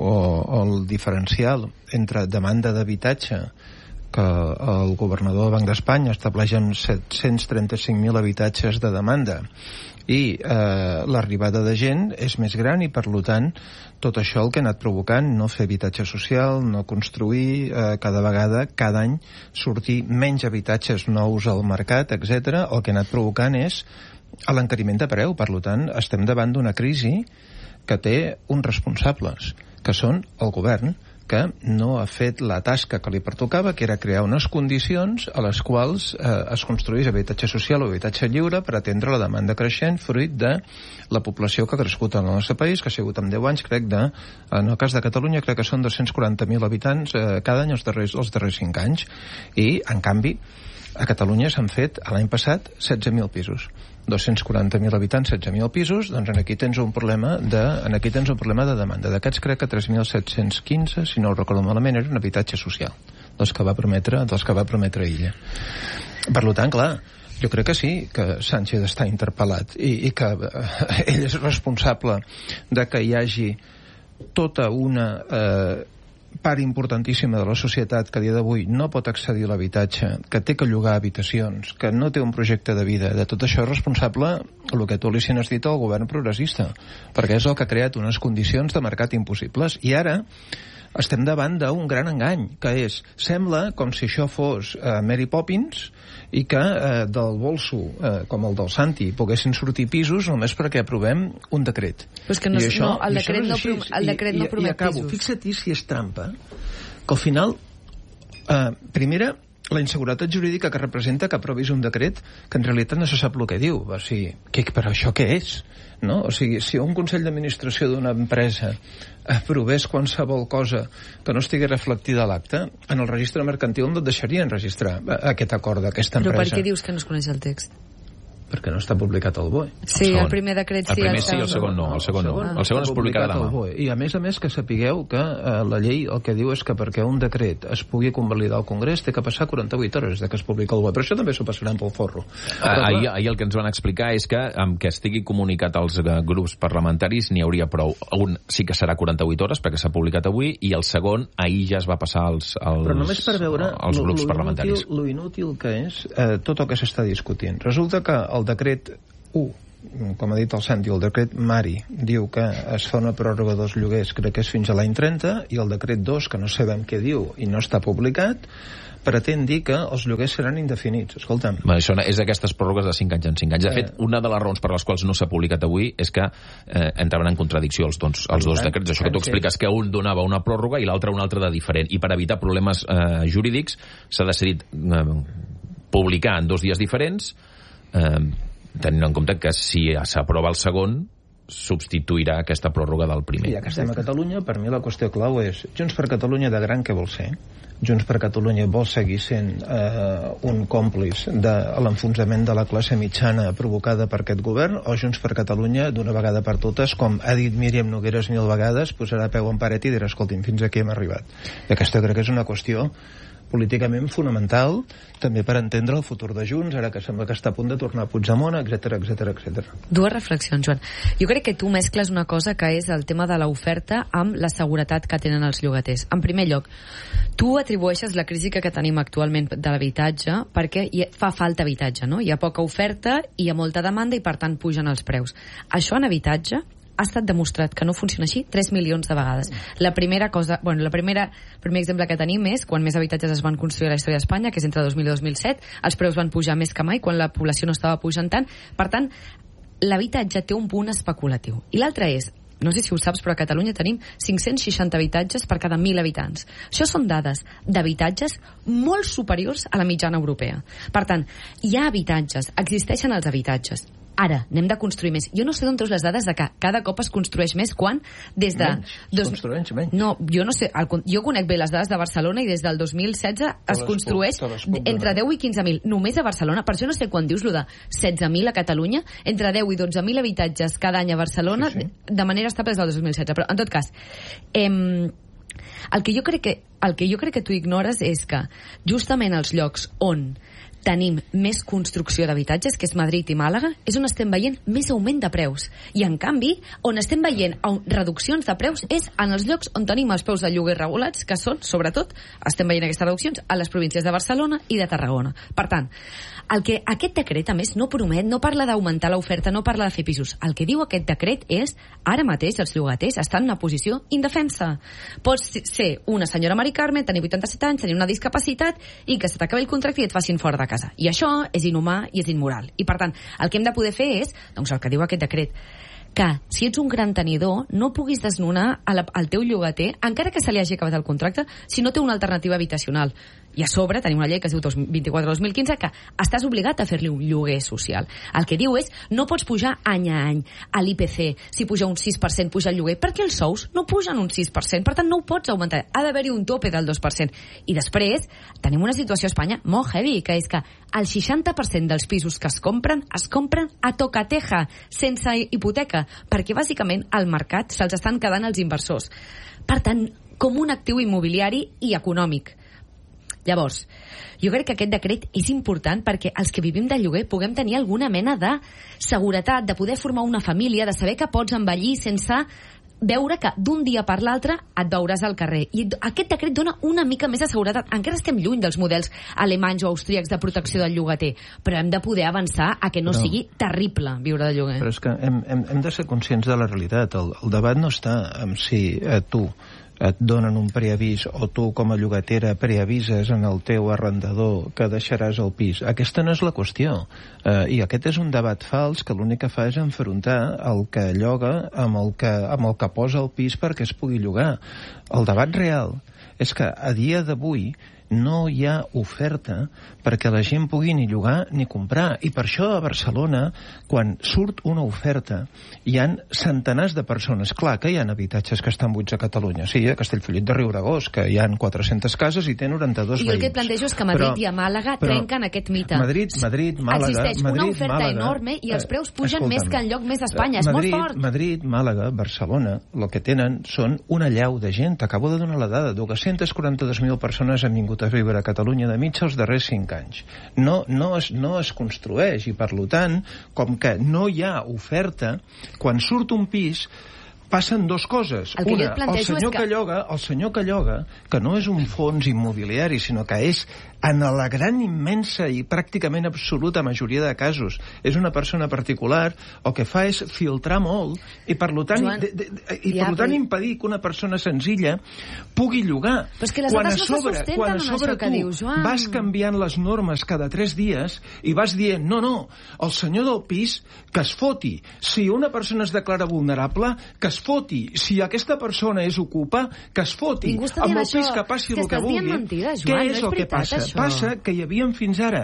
o el diferencial entre demanda d'habitatge que el governador del Banc d'Espanya estableix en 735.000 habitatges de demanda i l'arribada de gent és més gran, i per tant tot això el que ha anat provocant, no fer habitatge social, no construir, cada vegada, cada any sortir menys habitatges nous al mercat, etc. El que ha anat provocant és l'encariment de preu. Per tant, estem davant d'una crisi que té uns responsables, que són el govern, que no ha fet la tasca que li pertocava, que era crear unes condicions a les quals es construís habitatge social o habitatge lliure per atendre la demanda creixent fruit de la població que ha crescut en el nostre país, que ha sigut en 10 anys, en el cas de Catalunya, crec que són 240.000 habitants cada any els darrers 5 anys. I, en canvi, a Catalunya s'han fet, l'any passat, 16.000 pisos. 240.000 habitants, 16.000 pisos, doncs aquí tens un problema de demanda. D'aquests crec que 3.715, si no ho recordo malament, eren habitatge social, dels que va prometre Illa. Per tant, clar, jo crec que sí, que Sánchez està interpel·lat i que ell és responsable de que hi hagi tota una part importantíssima de la societat que a dia d'avui no pot accedir a l'habitatge, que té que llogar habitacions, que no té un projecte de vida. De tot això és responsable el que tu, Alicia, has dit, el govern progressista, perquè és el que ha creat unes condicions de mercat impossibles. I ara estem davant d'un gran engany, que és, sembla com si això fos Mary Poppins i que del bolso, com el del Santi, poguessin sortir pisos només perquè aprovem un decret. Però és que el decret no promet pisos. I acabo, fixa't si és trampa, que al final, primera, la inseguretat jurídica que representa que aprovis un decret que en realitat no se sap el que diu. O sigui, però això què és? No? O sigui, si un consell d'administració d'una empresa aprovés qualsevol cosa que no estigui reflectida a l'acte, en el registre mercantil no et deixarien registrar aquest acord d'aquesta empresa. Però per què dius que no es coneix el text? perquè no està publicat al BOE. Sí, el primer decret sí. El primer sí, el segon no. El segon es publicarà demà. I a més que sapigueu que la llei el que diu és que perquè un decret es pugui convalidar al Congrés té que passar 48 hores de que es publica al BOE, però això també s'ho passaran pel forro. Ahir el que ens van explicar és que amb que estigui comunicat als grups parlamentaris n'hi hauria prou. Un sí que serà 48 hores perquè s'ha publicat avui i el segon ahir ja es va passar als grups parlamentaris. Lo inútil que és tot el que s'està discutint. Resulta que el decret 1, com ha dit el Santi, el decret Mari diu que es fa una pròrroga dels lloguers, crec que és fins a l'any 30, i el decret 2, que no sabem què diu i no està publicat, pretén dir que els lloguers seran indefinits. Escolta'm. Això és d'aquestes pròrrogues de 5 anys en 5 anys. De fet, una de les raons per les quals no s'ha publicat avui és que entraven en contradicció els dos decrets. Això que tu expliques que un donava una pròrroga i l'altre una altra de diferent. I per evitar problemes jurídics s'ha decidit publicar en 2 dies diferents, tenint en compte que si s'aprova el segon substituirà aquesta pròrroga del primer. I ja que estem a Catalunya, per mi la qüestió clau és Junts per Catalunya de gran què vol ser? Junts per Catalunya vol seguir sent un còmplice de l'enfonsament de la classe mitjana provocada per aquest govern, o Junts per Catalunya d'una vegada per totes, com ha dit Míriam Nogueras 1000 vegades, posarà peu en paret i dirà, escolti'm, fins aquí hem arribat. I aquesta crec que és una qüestió políticament fonamental, també per entendre el futur de Junts, ara que sembla que està a punt de tornar a Puigdemont, etc. Dues reflexions, Joan. Jo crec que tu mescles una cosa que és el tema de l'oferta amb la seguretat que tenen els llogaters. En primer lloc, tu atribueixes la crisi que tenim actualment de l'habitatge perquè fa falta habitatge, no? Hi ha poca oferta, hi ha molta demanda i per tant pugen els preus. Això en habitatge ha estat demostrat que no funciona així 3 milions de vegades. La primera cosa, el primer exemple que tenim és quan més habitatges es van construir a la història d'Espanya, que és entre 2000 i 2007, els preus van pujar més que mai quan la població no estava pujant tant. Per tant, l'habitatge té un punt especulatiu. I l'altre és, no sé si ho saps, però a Catalunya tenim 560 habitatges per cada 1.000 habitants. Això són dades d'habitatges molt superiors a la mitjana europea. Per tant, hi ha habitatges, existeixen els habitatges. Ara, n'hem de construir més. Jo no sé d'on treus les dades de que cada cop es construeix més quan des de... Construeix menys. No, jo no sé. Jo conec bé les dades de Barcelona i des del 2016 es construeix entre 10 i 15.000. Només a Barcelona. Per això no sé quan dius lo de 16.000 a Catalunya, entre 10 i 12.000 habitatges cada any a Barcelona, sí. De manera estable des del 2016. Però, en tot cas, el que jo crec que tu ignores és que justament els llocs on tenim més construcció d'habitatges, que és Madrid i Màlaga, és on estem veient més augment de preus. I, en canvi, on estem veient reduccions de preus és en els llocs on tenim els preus de lloguer regulats, que són, sobretot, estem veient aquestes reduccions a les províncies de Barcelona i de Tarragona. Per tant, aquest decret, a més, no promet, no parla d'augmentar l'oferta, no parla de fer pisos. El que diu aquest decret és, ara mateix els llogaters estan en una posició indefensa. Pots ser una senyora Mari Carme, tenir 87 anys, tenir una discapacitat i que se t'acabi el contracte i et facin fora de casa. I això és inhumà i és immoral. I, per tant, el que hem de poder fer és, doncs el que diu aquest decret, que si ets un gran tenidor no puguis desnonar al teu llogater, encara que se li hagi acabat el contracte, si no té una alternativa habitacional. I a sobre tenim una llei que es diu 24/2015 que estàs obligat a fer-li un lloguer social. El que diu és, no pots pujar any a any a l'IPC, si puja un 6% puja el lloguer, perquè els sous no pugen un 6%, per tant no ho pots augmentar, ha d'haver-hi un tope del 2%. I després tenim una situació a Espanya molt heavy, que és que el 60% dels pisos que es compren a tocateja, sense hipoteca, perquè bàsicament al mercat se'ls estan quedant els inversors. Per tant, com un actiu immobiliari i econòmic. Llavors, jo crec que aquest decret és important perquè els que vivim de lloguer puguem tenir alguna mena de seguretat, de poder formar una família, de saber que pots envellir sense veure que d'un dia per l'altre et veuràs al carrer. I aquest decret dona una mica més de seguretat. Encara estem lluny dels models alemanys o austríacs de protecció del llogater, però hem de poder avançar a que no sigui terrible viure de lloguer. Però és que hem de ser conscients de la realitat. El debat no està en si tu et donen un preavís o tu com a llogatera preavises en el teu arrendador que deixaràs el pis. Aquesta no és la qüestió. I aquest és un debat fals que l'únic que fa és enfrontar el que lloga amb el que posa el pis perquè es pugui llogar. El debat real és que a dia d'avui no hi ha oferta perquè la gent pugui ni llogar ni comprar. I per això a Barcelona, quan surt una oferta, hi han centenars de persones. Clar que hi ha habitatges que estan buits a Catalunya. Sí, a Castellfollit de Riubregós, que hi ha 400 cases i té 92 veïns. I el que et plantejo és que Madrid i a Màlaga trenquen aquest mite. Madrid, Màlaga... Existeix una oferta enorme i els preus pugen més que enlloc més d'Espanya. És molt fort. Madrid, Màlaga, Barcelona, el que tenen són una llau de gent. T'acabo de donar la dada. 242.000 persones han vingut a viure a Catalunya de mitja els darrers 5 anys. No es construeix i, per tant, com que no hi ha oferta, quan surt un pis passen dues coses. Una, el senyor que lloga, que no és un fons immobiliari, sinó que és, en la gran immensa i pràcticament absoluta majoria de casos, és una persona particular, el que fa és filtrar molt i, per tant, impedir que una persona senzilla pugui llogar. Però és que les dades no se sustenten amb això que dius, Joan. Vas canviant les normes cada 3 dies i vas dient, no, el senyor del pis que es foti. Si una persona es declara vulnerable, que es foti. Si aquesta persona és ocupa, que es foti. Amb el pis que passi el que vulgui. Què és el que passa? Passa que hi havia fins ara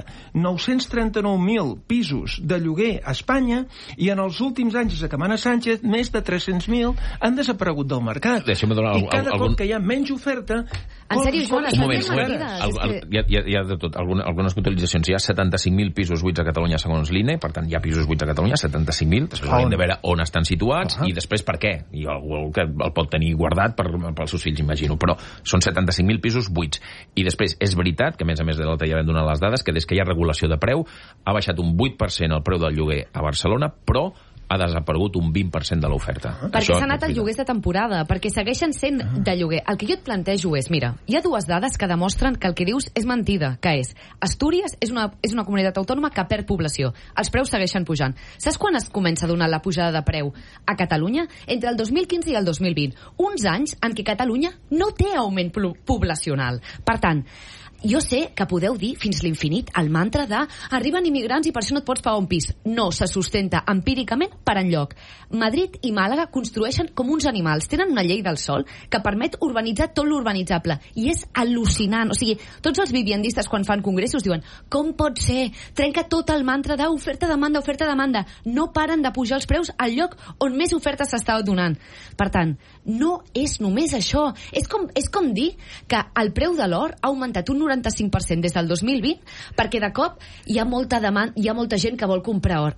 939.000 pisos de lloguer a Espanya i en els últims anys, des de Camana Sánchez, més de 300.000 han desaparegut del mercat. I cada cop que hi ha menys oferta... En sèrio, Joan, un moment. Hi ha de tot. Algunes puntualitzacions. Hi ha 75.000 pisos buits a Catalunya segons l'INE, per tant hi ha pisos buits a Catalunya, 75.000. Després haurem de veure on estan situats i després per què. I algú que el pot tenir guardat pels seus fills, imagino. Però són 75.000 pisos buits. I després és veritat que, a més de l'altre ja vam donar les dades, que des que hi ha regulació de preu ha baixat un 8% el preu del lloguer a Barcelona, però ha desaparegut un 20% de l'oferta. Perquè s'ha anat als lloguers de temporada, perquè segueixen sent de lloguer. El que jo et plantejo és, mira, hi ha 2 dades que demostren que el que dius és mentida, que és, Astúries és una comunitat autònoma que perd població. Els preus segueixen pujant. Saps quan es comença a donar la pujada de preu a Catalunya? Entre el 2015 i el 2020. Uns anys en què Catalunya no té augment poblacional. Per tant, jo sé que podeu dir fins l'infinit el mantra de arriben immigrants i per això no et pots pagar un pis. No se sustenta empíricament per enlloc. Madrid i Màlaga construeixen com uns animals. Tenen una llei del sòl que permet urbanitzar tot l'urbanitzable. I és al·lucinant. O sigui, tots els viviendistes quan fan congressos diuen com pot ser? Trenca tot el mantra d'oferta-demanda, oferta-demanda. No paren de pujar els preus al lloc on més oferta s'està donant. Per tant, no és només això. És com dir que el preu de l'or ha augmentat un 95% des del 2020 perquè de cop hi ha molta demanda, hi ha molta gent que vol comprar or.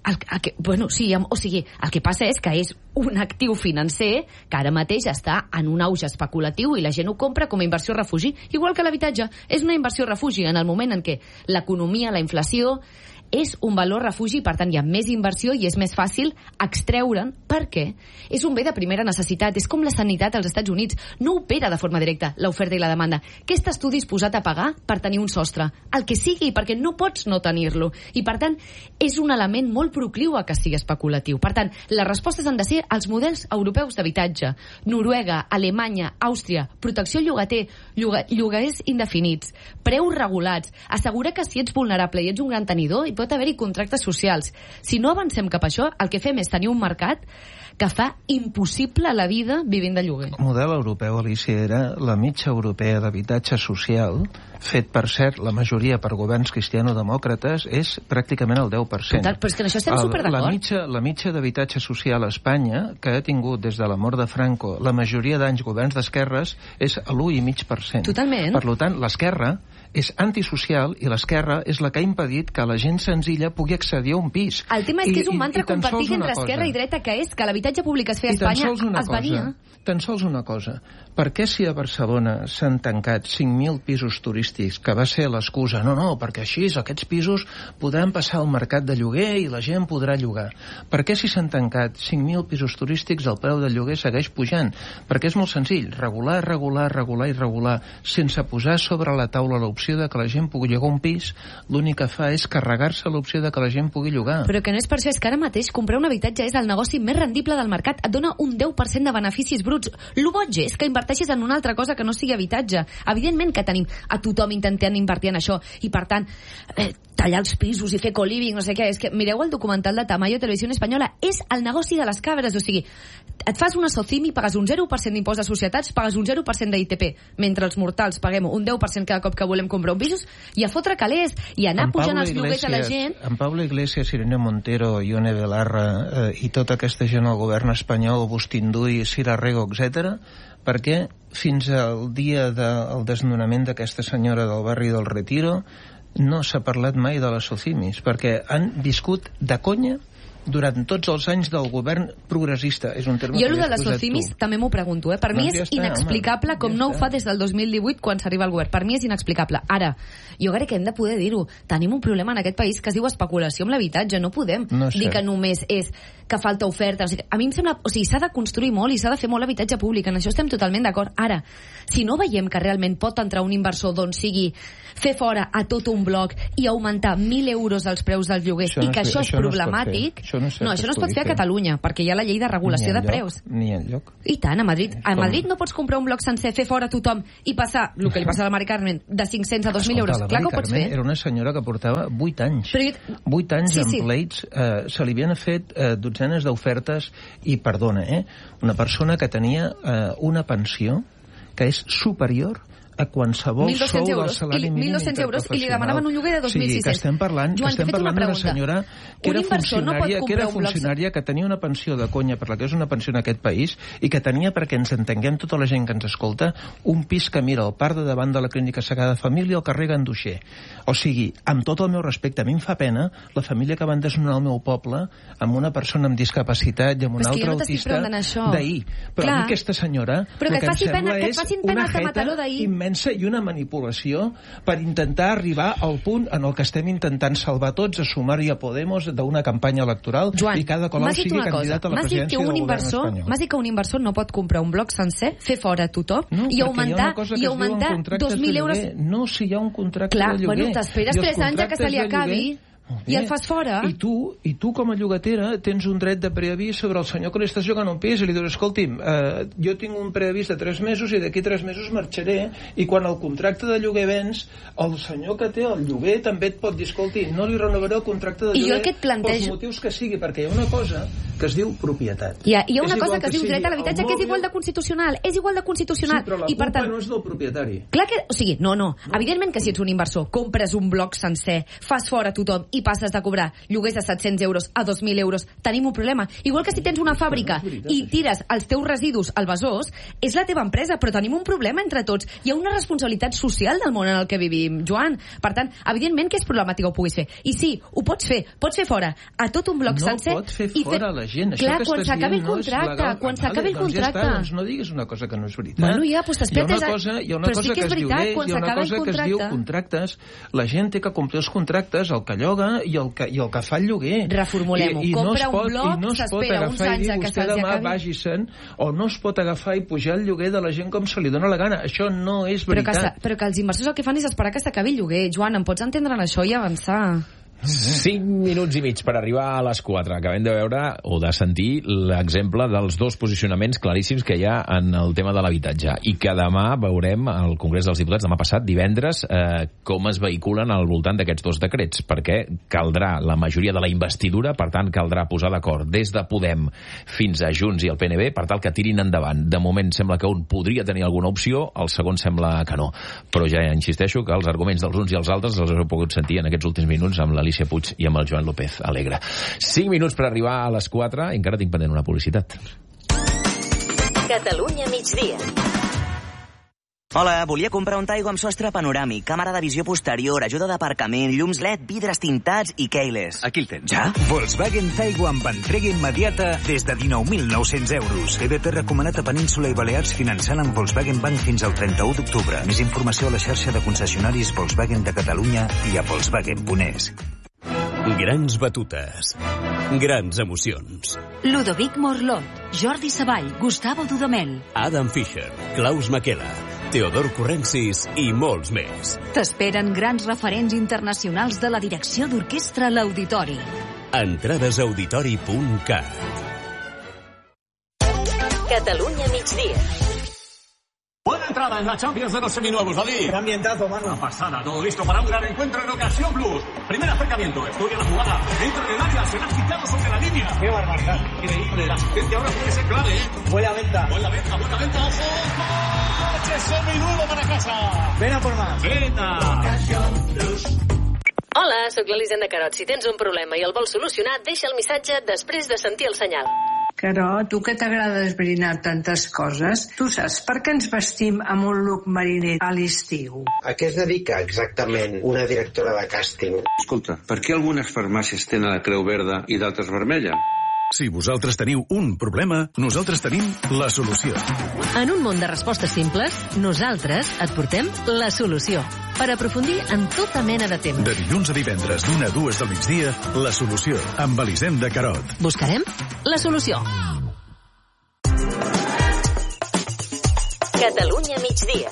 El que passa és que és un actiu financer que ara mateix està en un auge especulatiu i la gent ho compra com a inversió refugi, igual que l'habitatge. És una inversió refugi en el moment en què l'economia, la inflació és un valor refugi, per tant hi ha més inversió i és més fàcil extreure'n perquè és un bé de primera necessitat. És com la sanitat als Estats Units, no opera de forma directa l'oferta i la demanda. Què estàs tu disposat a pagar per tenir un sostre? El que sigui, perquè no pots no tenir-lo. I per tant és un element molt procliu a que sigui especulatiu. Per tant, les respostes han de ser els models europeus d'habitatge. Noruega, Alemanya, Àustria, protecció llogater, lloguers indefinits, preus regulats, assegurar que si ets vulnerable i ets un gran tenidor hi pot haver-hi contractes socials. Si no avancem cap a això, el que fem és tenir un mercat que fa impossible la vida vivint de lloguer. El model europeu, Alicia, era la mitja europea d'habitatge social, fet, per cert, la majoria per governs cristiano-demòcrates, és pràcticament el 10%. Total, però és que en això estem superdd'acord. La mitja d'habitatge social a Espanya, que ha tingut des de la mort de Franco la majoria d'anys governs d'esquerres, és l'1,5%. Totalment. Per tant, l'esquerra és antisocial i l'esquerra és la que ha impedit que la gent senzilla pugui accedir a un pis. El tema és que és un mantra compartit entre esquerra i dreta, que és que l'habitatge públic es feia a Espanya, es venia. Tan sols una cosa. Per què si a Barcelona s'han tancat 5.000 pisos turístics, que va ser l'excusa, no, perquè així aquests pisos podran passar al mercat de lloguer i la gent podrà llogar. Per què si s'han tancat 5.000 pisos turístics el preu del lloguer segueix pujant? Perquè és molt senzill, regular, sense posar sobre la taula l'opció de que la gent pugui llogar un pis, l'únic que fa és carregar-se l'opció de que la gent pugui llogar. Però que no és per això, és que ara mateix comprar un habitatge és el negoci més rendible del mercat, et dona un 10% de beneficis bruts. Lo boig és que inverteixis en una altra cosa que no sigui habitatge. Evidentment que tenim a tothom intentant invertir en això i per tant tallar els pisos i fer co-living, no sé què. És que mireu el documental de Tamayo, Televisió Espanyola, és el negoci de les cabres. O sigui, et fas una SOCIMI, pagues un 0% d'impost de societats, pagues un 0% d'ITP, mentre els mortals paguem un 10% cada cop que volem podem comprar un pis i a fotre calés i anar pujant els lloguers a la gent. En Pablo Iglesias, Irene Montero, Ione Belarra i tota aquesta gent al govern espanyol, Agustín Duy, Sira Rego, etc., perquè fins al dia del desnonament d'aquesta senyora del barri del Retiro no s'ha parlat mai de les Socimis, perquè han viscut de conya durant tots els anys del govern progressista. És un terme jo, allò de les Socimis, també m'ho pregunto. Per mi és inexplicable com no ho fa des del 2018 quan s'arriba al govern. Per mi és inexplicable. Ara, jo crec que hem de poder dir-ho. Tenim un problema en aquest país que es diu especulació amb l'habitatge. No podem dir que només és que falta oferta. O sigui, a mi em sembla... O sigui, s'ha de construir molt i s'ha de fer molt habitatge públic. En això estem totalment d'acord. Ara, si no veiem que realment pot entrar un inversor d'on sigui fer fora a tot un bloc i augmentar 1.000 euros els preus dels lloguers i que això és problemàtic... No, això no es pot fer a Catalunya, perquè hi ha la llei de regulació de preus. Ni enlloc. I tant, a Madrid no pots comprar un bloc sencer, fer fora a tothom i passar, el que li passa a la Mari Carmen, de 500 a 2.000 euros. Clar que ho pots fer. Era una senyora que portava 8 anys. 8 anys en pleits, se li havien fet dotzenes d'ofertes i, perdona, una persona que tenia una pensió que és superior a qualsevol sou del salari mínim interprofessional. I li demanaven un lloguer de 2.600. Sí, que estem parlant d'una senyora que era funcionària, que tenia una pensió de conya per la que és una pensió en aquest país i que tenia, perquè ens entenguem tota la gent que ens escolta, un pis que mira al parc de davant de la Clínica Sagrada Família al carrer Ganduixer. O sigui, amb tot el meu respecte, a mi em fa pena la família que van desnonar el meu poble amb una persona amb discapacitat i amb un altre autista d'ahir. Però a mi aquesta senyora el que em sembla és una jeta immensa i una manipulació per intentar arribar al punt en el que estem intentant salvar tots a Sumar i a Podemos d'una campanya electoral i cada Colau sigui candidat a la presidència del govern espanyol. M'has dit que un inversor no pot comprar un bloc sencer, fer fora a tothom i augmentar 2.000 euros. No, si hi ha un contracte de lloguer. Bueno, t'esperes 3 anys que se li acabi i el fas fora. I tu com a llogatera tens un dret de preavís sobre el senyor que li estàs jugant un pis i li dius, escolti'm, jo tinc un preavís de 3 mesos i d'aquí 3 mesos marxaré, i quan el contracte de lloguer vens, el senyor que té el lloguer també et pot dir, escolti, no li renovaré el contracte de lloguer pels motius que sigui, perquè hi ha una cosa que es diu propietat. Hi ha una cosa que es diu dret a l'habitatge que és igual de constitucional. És igual de constitucional. Sí, però la culpa no és del propietari. Clar que... O sigui, no. Evidentment que si ets un inversor, compres un bloc sencer, fas fora tothom i passes de cobrar lloguers de 700 euros a 2.000 euros, tenim un problema. Igual que si tens una fàbrica i tires els teus residus al Besòs, és la teva empresa, però tenim un problema entre tots. Hi ha una responsabilitat social del món en el que vivim, Joan. Per tant, evidentment que és problemàtic que ho puguis fer. I sí, ho pots fer fora a tot un bloc sencer. No pots fer fora la gent. Clar, quan s'acabi el contracte, quan s'acabi el contracte. Doncs no diguis una cosa que no és veritat. Bueno, ja, doncs t'espera. Hi ha una cosa que es diu llei, hi ha una cosa que es diu contractes. La gent té que complir els contractes, el que lloga i el que fa el lloguer. Reformulem-ho. Compra un bloc, s'espera uns anys a que se'ls acabi. Vagi-se'n, o no es pot agafar i pujar el lloguer de la gent com se li dona la gana. Això no és veritat. Però que els inversors el que fan és esperar que s'acabi el lloguer. Joan, em pots entendre en això i avançar? 5 minuts i mig per arribar a les 4. Acabem de veure o de sentir l'exemple dels dos posicionaments claríssims que hi ha en el tema de l'habitatge i que demà veurem al Congrés dels Diputats, demà passat, divendres, com es vehiculen al voltant d'aquests dos decrets, perquè caldrà la majoria de la investidura, per tant caldrà posar d'acord des de Podem fins a Junts i el PNB per tal que tirin endavant. De moment sembla que un podria tenir alguna opció, el segon sembla que no. Però ja insisteixo que els arguments dels uns i els altres els heu pogut sentir en aquests últims minuts amb l'Alicia Puig i amb el Joan López Alegre. 5 minuts per arribar a les 4, encara tinc pendent una publicitat. Catalunya migdia. Hola, volia comprar un Taigo amb sostre panoràmic, càmera de visió posterior, ajuda d'aparcament, llums LED, vidres tintats i keyless. Aquí el tens. Ja? Volkswagen Taigo amb entrega immediata des de 19.900 euros. CBT recomanat a Península i Balears finançant amb Volkswagen Bank fins al 31 d'octubre. Més informació a la xarxa de concessionaris Volkswagen de Catalunya i a Volkswagen.es. Grans batutes. Grans emocions. Ludovic Morlot, Jordi Savall, Gustavo Dudamel, Adam Fischer, Klaus Makela, Teodor Currencis i molts més. T'esperen grans referents internacionals de la direcció d'orquestra a l'Auditori. Entrades a auditori.cat. Catalunya migdia. Puede entrar jugada en la Champions de los seminuevos, David. Qué ambientazo, mano. Una pasada, todo listo para un gran encuentro en Ocasión Plus. Primer acercamiento, estudia la jugada. Dentro del área, se la ha quitado sobre la línea. Qué barbaridad. Increíble, la asistencia ahora puede ser clave, Buena venta. Buena venta, ojo. ¡Coche seminuevo para casa! Ven a por más. Venta. Hola, sóc l'Elisenda Carot. Si tens un problema i el vols solucionar, deixa el missatge després de sentir el senyal. Carot, tu que t'agrada esbrinar tantes coses, tu saps per què ens vestim amb un look mariner a l'estiu? A què es dedica exactament una directora de càsting? Escolta, per què algunes farmàcies tenen la creu verda i d'altres vermella? Si vosaltres teniu un problema, nosaltres tenim la solució. En un món de respostes simples, nosaltres et portem la solució. Per aprofundir en tota mena de temes. De dilluns a divendres, d'1 a 2 del migdia, la solució, amb Elisenda Carot. Buscarem la solució. Catalunya migdia.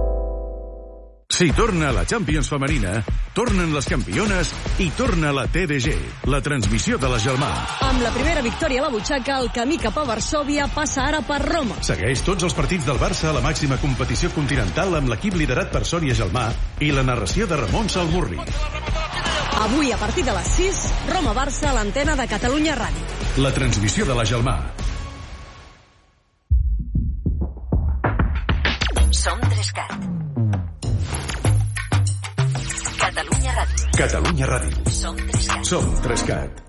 Si torna la Champions femenina, tornen les campiones i torna la TDG, la transmissió de la Gelmà. Amb la primera victòria a la butxaca, el camí cap a Varsòvia passa ara per Roma. Segueix tots els partits del Barça a la màxima competició continental amb l'equip liderat per Sònia Gelmà i la narració de Ramon Salmurri. Avui, a partir de les 6, Roma-Barça a l'antena de Catalunya Ràdio. La transmissió de la Gelmà. Som 3CAT. Catalunya Ràdio. Catalunya Ràdio. Som 3CAT. Som 3CAT.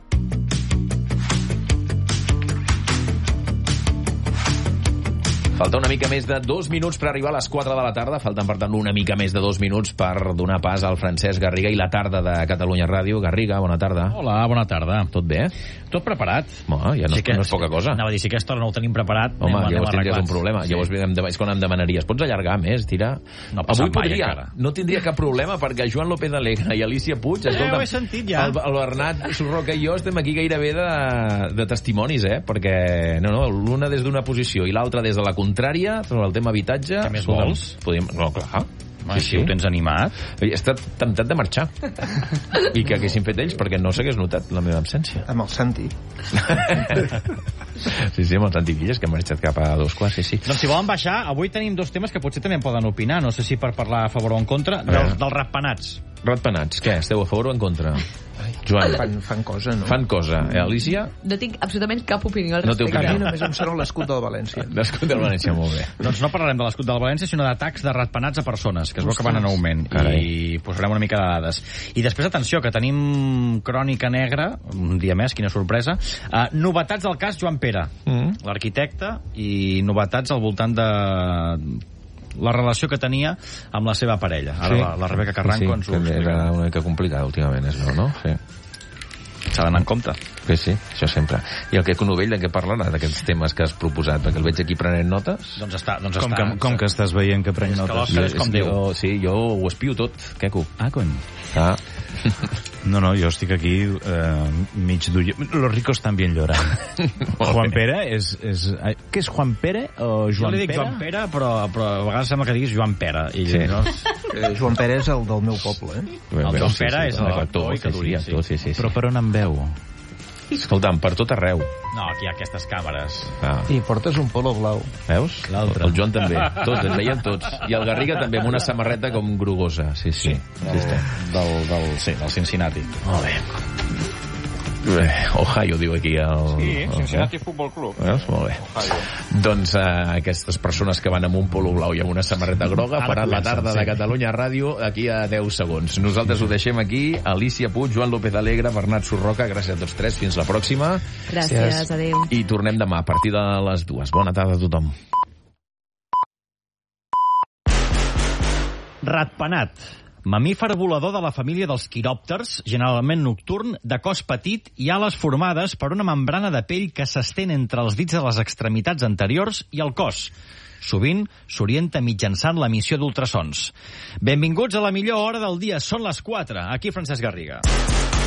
Falta una mica més de 2 minuts per arribar a les 4 de la tarda. Falten, per tant, una mica més de 2 minuts per donar pas al Francesc Garriga i la tarda de Catalunya Ràdio. Garriga, bona tarda. Hola, bona tarda. Tot bé? Tot preparat. Home, ja no, sí que, no és poca cosa. Anava a dir, si aquesta hora no ho tenim preparat, home, llavors tindries arreglats. un problema. Sí. Llavors és quan em demanaries. Pots allargar més, tira? No passa Avui mai, podria. encara. No tindria cap problema perquè Joan López Alegre i Alicia Puig, escolta'm, ho he sentit ja. el Bernat Surroca i jo estem aquí gairebé de testimonis, perquè l'una des d'una posició i l'altra des de la contrària, sobre el tema habitatge. Què més vols? No, clar. Sí, ho tens animat. He estat temptat de marxar. I que haguessin fet ells, perquè no s'hagués notat la meva absència. Amb el Santi. Sí, amb el Santi Villas, que ha marxat cap a 2 quarts, sí. Doncs si volen baixar, avui tenim 2 temes que potser també en poden opinar. No sé si per parlar a favor o en contra. Dels ratpenats. Ratpenats, què? Esteu a favor o en contra? Joan. Fan cosa, no? Fan cosa. Alicia? No tinc absolutament cap opinió al No té respecte. opinió. A mi només em sona l'escut del València. L'escut del València, molt bé. Doncs no parlarem de l'escut del València, sinó d'atacs de ratpenats a persones, que es veu que van en augment. Carai. I posarem una mica de dades. I després, atenció, que tenim crònica negra, un dia més, quina sorpresa. Novetats del cas Joan Pere, l'arquitecte, i novetats al voltant de la relació que tenia amb la seva parella. Ara la Rebeca Carranco ens ho explica. Era una mica complicada últimament, és no? Sí. S'ha d'anar en compte. Sí, això sempre. I el Queco Novell de què parlarà, d'aquests temes que has proposat? Perquè el veig aquí prenent notes. Com que estàs veient que prenc notes? Que l'Òscar és com Déu. Sí, jo ho espio tot, Queco. Cony. No, jo estic aquí mig d'ull. Los ricos también lloran. Juan Pere és... Què és Juan Pere o Joan Pere? Jo li dic Joan Pere, però a vegades sembla que diguis Joan Pere. Sí. Joan Pere és el del meu poble, El Joan Pere és l'actor i que duria. Sí. Però per on em veu? Escolta'm, per tot arreu. No, aquí hi ha aquestes càmeres. I portes un polo blau. Veus? L'altre. El Joan també. Tots, ens veiem tots. I el Garriga també, amb una samarreta com grogosa. Sí. Del Cincinnati. Molt bé. Ohio, diu aquí el Cincinnati Futbol Club. Veus? Molt bé. Doncs aquestes persones que van amb un polo blau i amb una samarreta groga faran la tarda de Catalunya Ràdio aquí a 10 segons. Nosaltres ho deixem aquí. Alicia Puig, Joan López Alegre, Bernat Surroca, gràcies a tots 3. Fins la pròxima. Gràcies, adéu. I tornem demà a partir de les 2. Bona tarda a tothom. Ratpenat. Mamífer volador de la família dels quiròpters, generalment nocturn, de cos petit i ales formades per una membrana de pell que s'estén entre els dits de les extremitats anteriors i el cos. Sovint s'orienta mitjançant l'emissió d'ultrasons. Benvinguts a la millor hora del dia. Són les 4. Aquí Francesc Garriga.